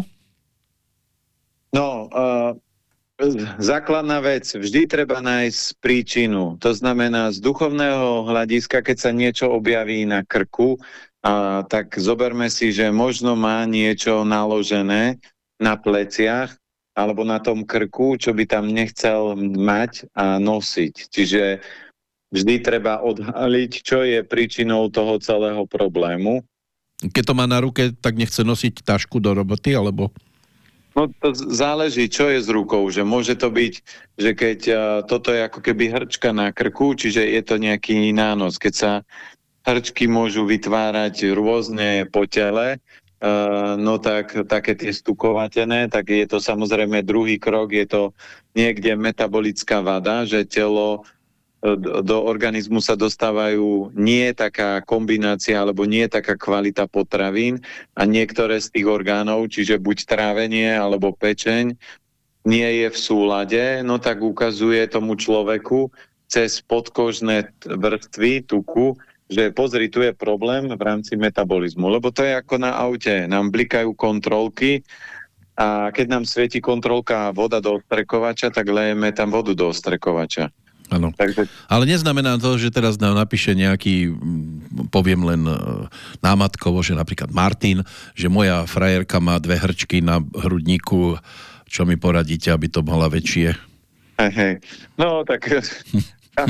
No, uh, základná vec, vždy treba nájsť príčinu. To znamená, z duchovného hľadiska, keď sa niečo objaví na krku, a tak zoberme si, že možno má niečo naložené na pleciach alebo na tom krku, čo by tam nechcel mať a nosiť. Čiže vždy treba odhaliť, čo je príčinou toho celého problému. Keď to má na ruke, tak nechce nosiť tašku do roboty, alebo? No to záleží, čo je s rukou. Že môže to byť, že keď uh, toto je ako keby hrčka na krku, čiže je to nejaký nános. Keď sa hrčky môžu vytvárať rôzne po tele, Uh, no tak také tie stukovatené, tak je to samozrejme druhý krok, je to niekde metabolická vada, že telo do organizmu sa dostávajú nie taká kombinácia alebo nie taká kvalita potravín a niektoré z tých orgánov, čiže buď trávenie alebo pečeň, nie je v súlade, no tak ukazuje tomu človeku cez podkožné vrstvy tuku, že pozri, tu je problém v rámci metabolizmu, lebo to je ako na aute, nám blikajú kontrolky a keď nám svieti kontrolka voda do ostrekovača, tak lejeme tam vodu do ostrekovača. Áno. Takže... Ale neznamená to, že teraz nám napíše nejaký, poviem len námatkovo, že napríklad Martin, že moja frajerka má dve hrčky na hrudníku, čo mi poradíte, aby to mohla väčšie? Hej, hej. No tak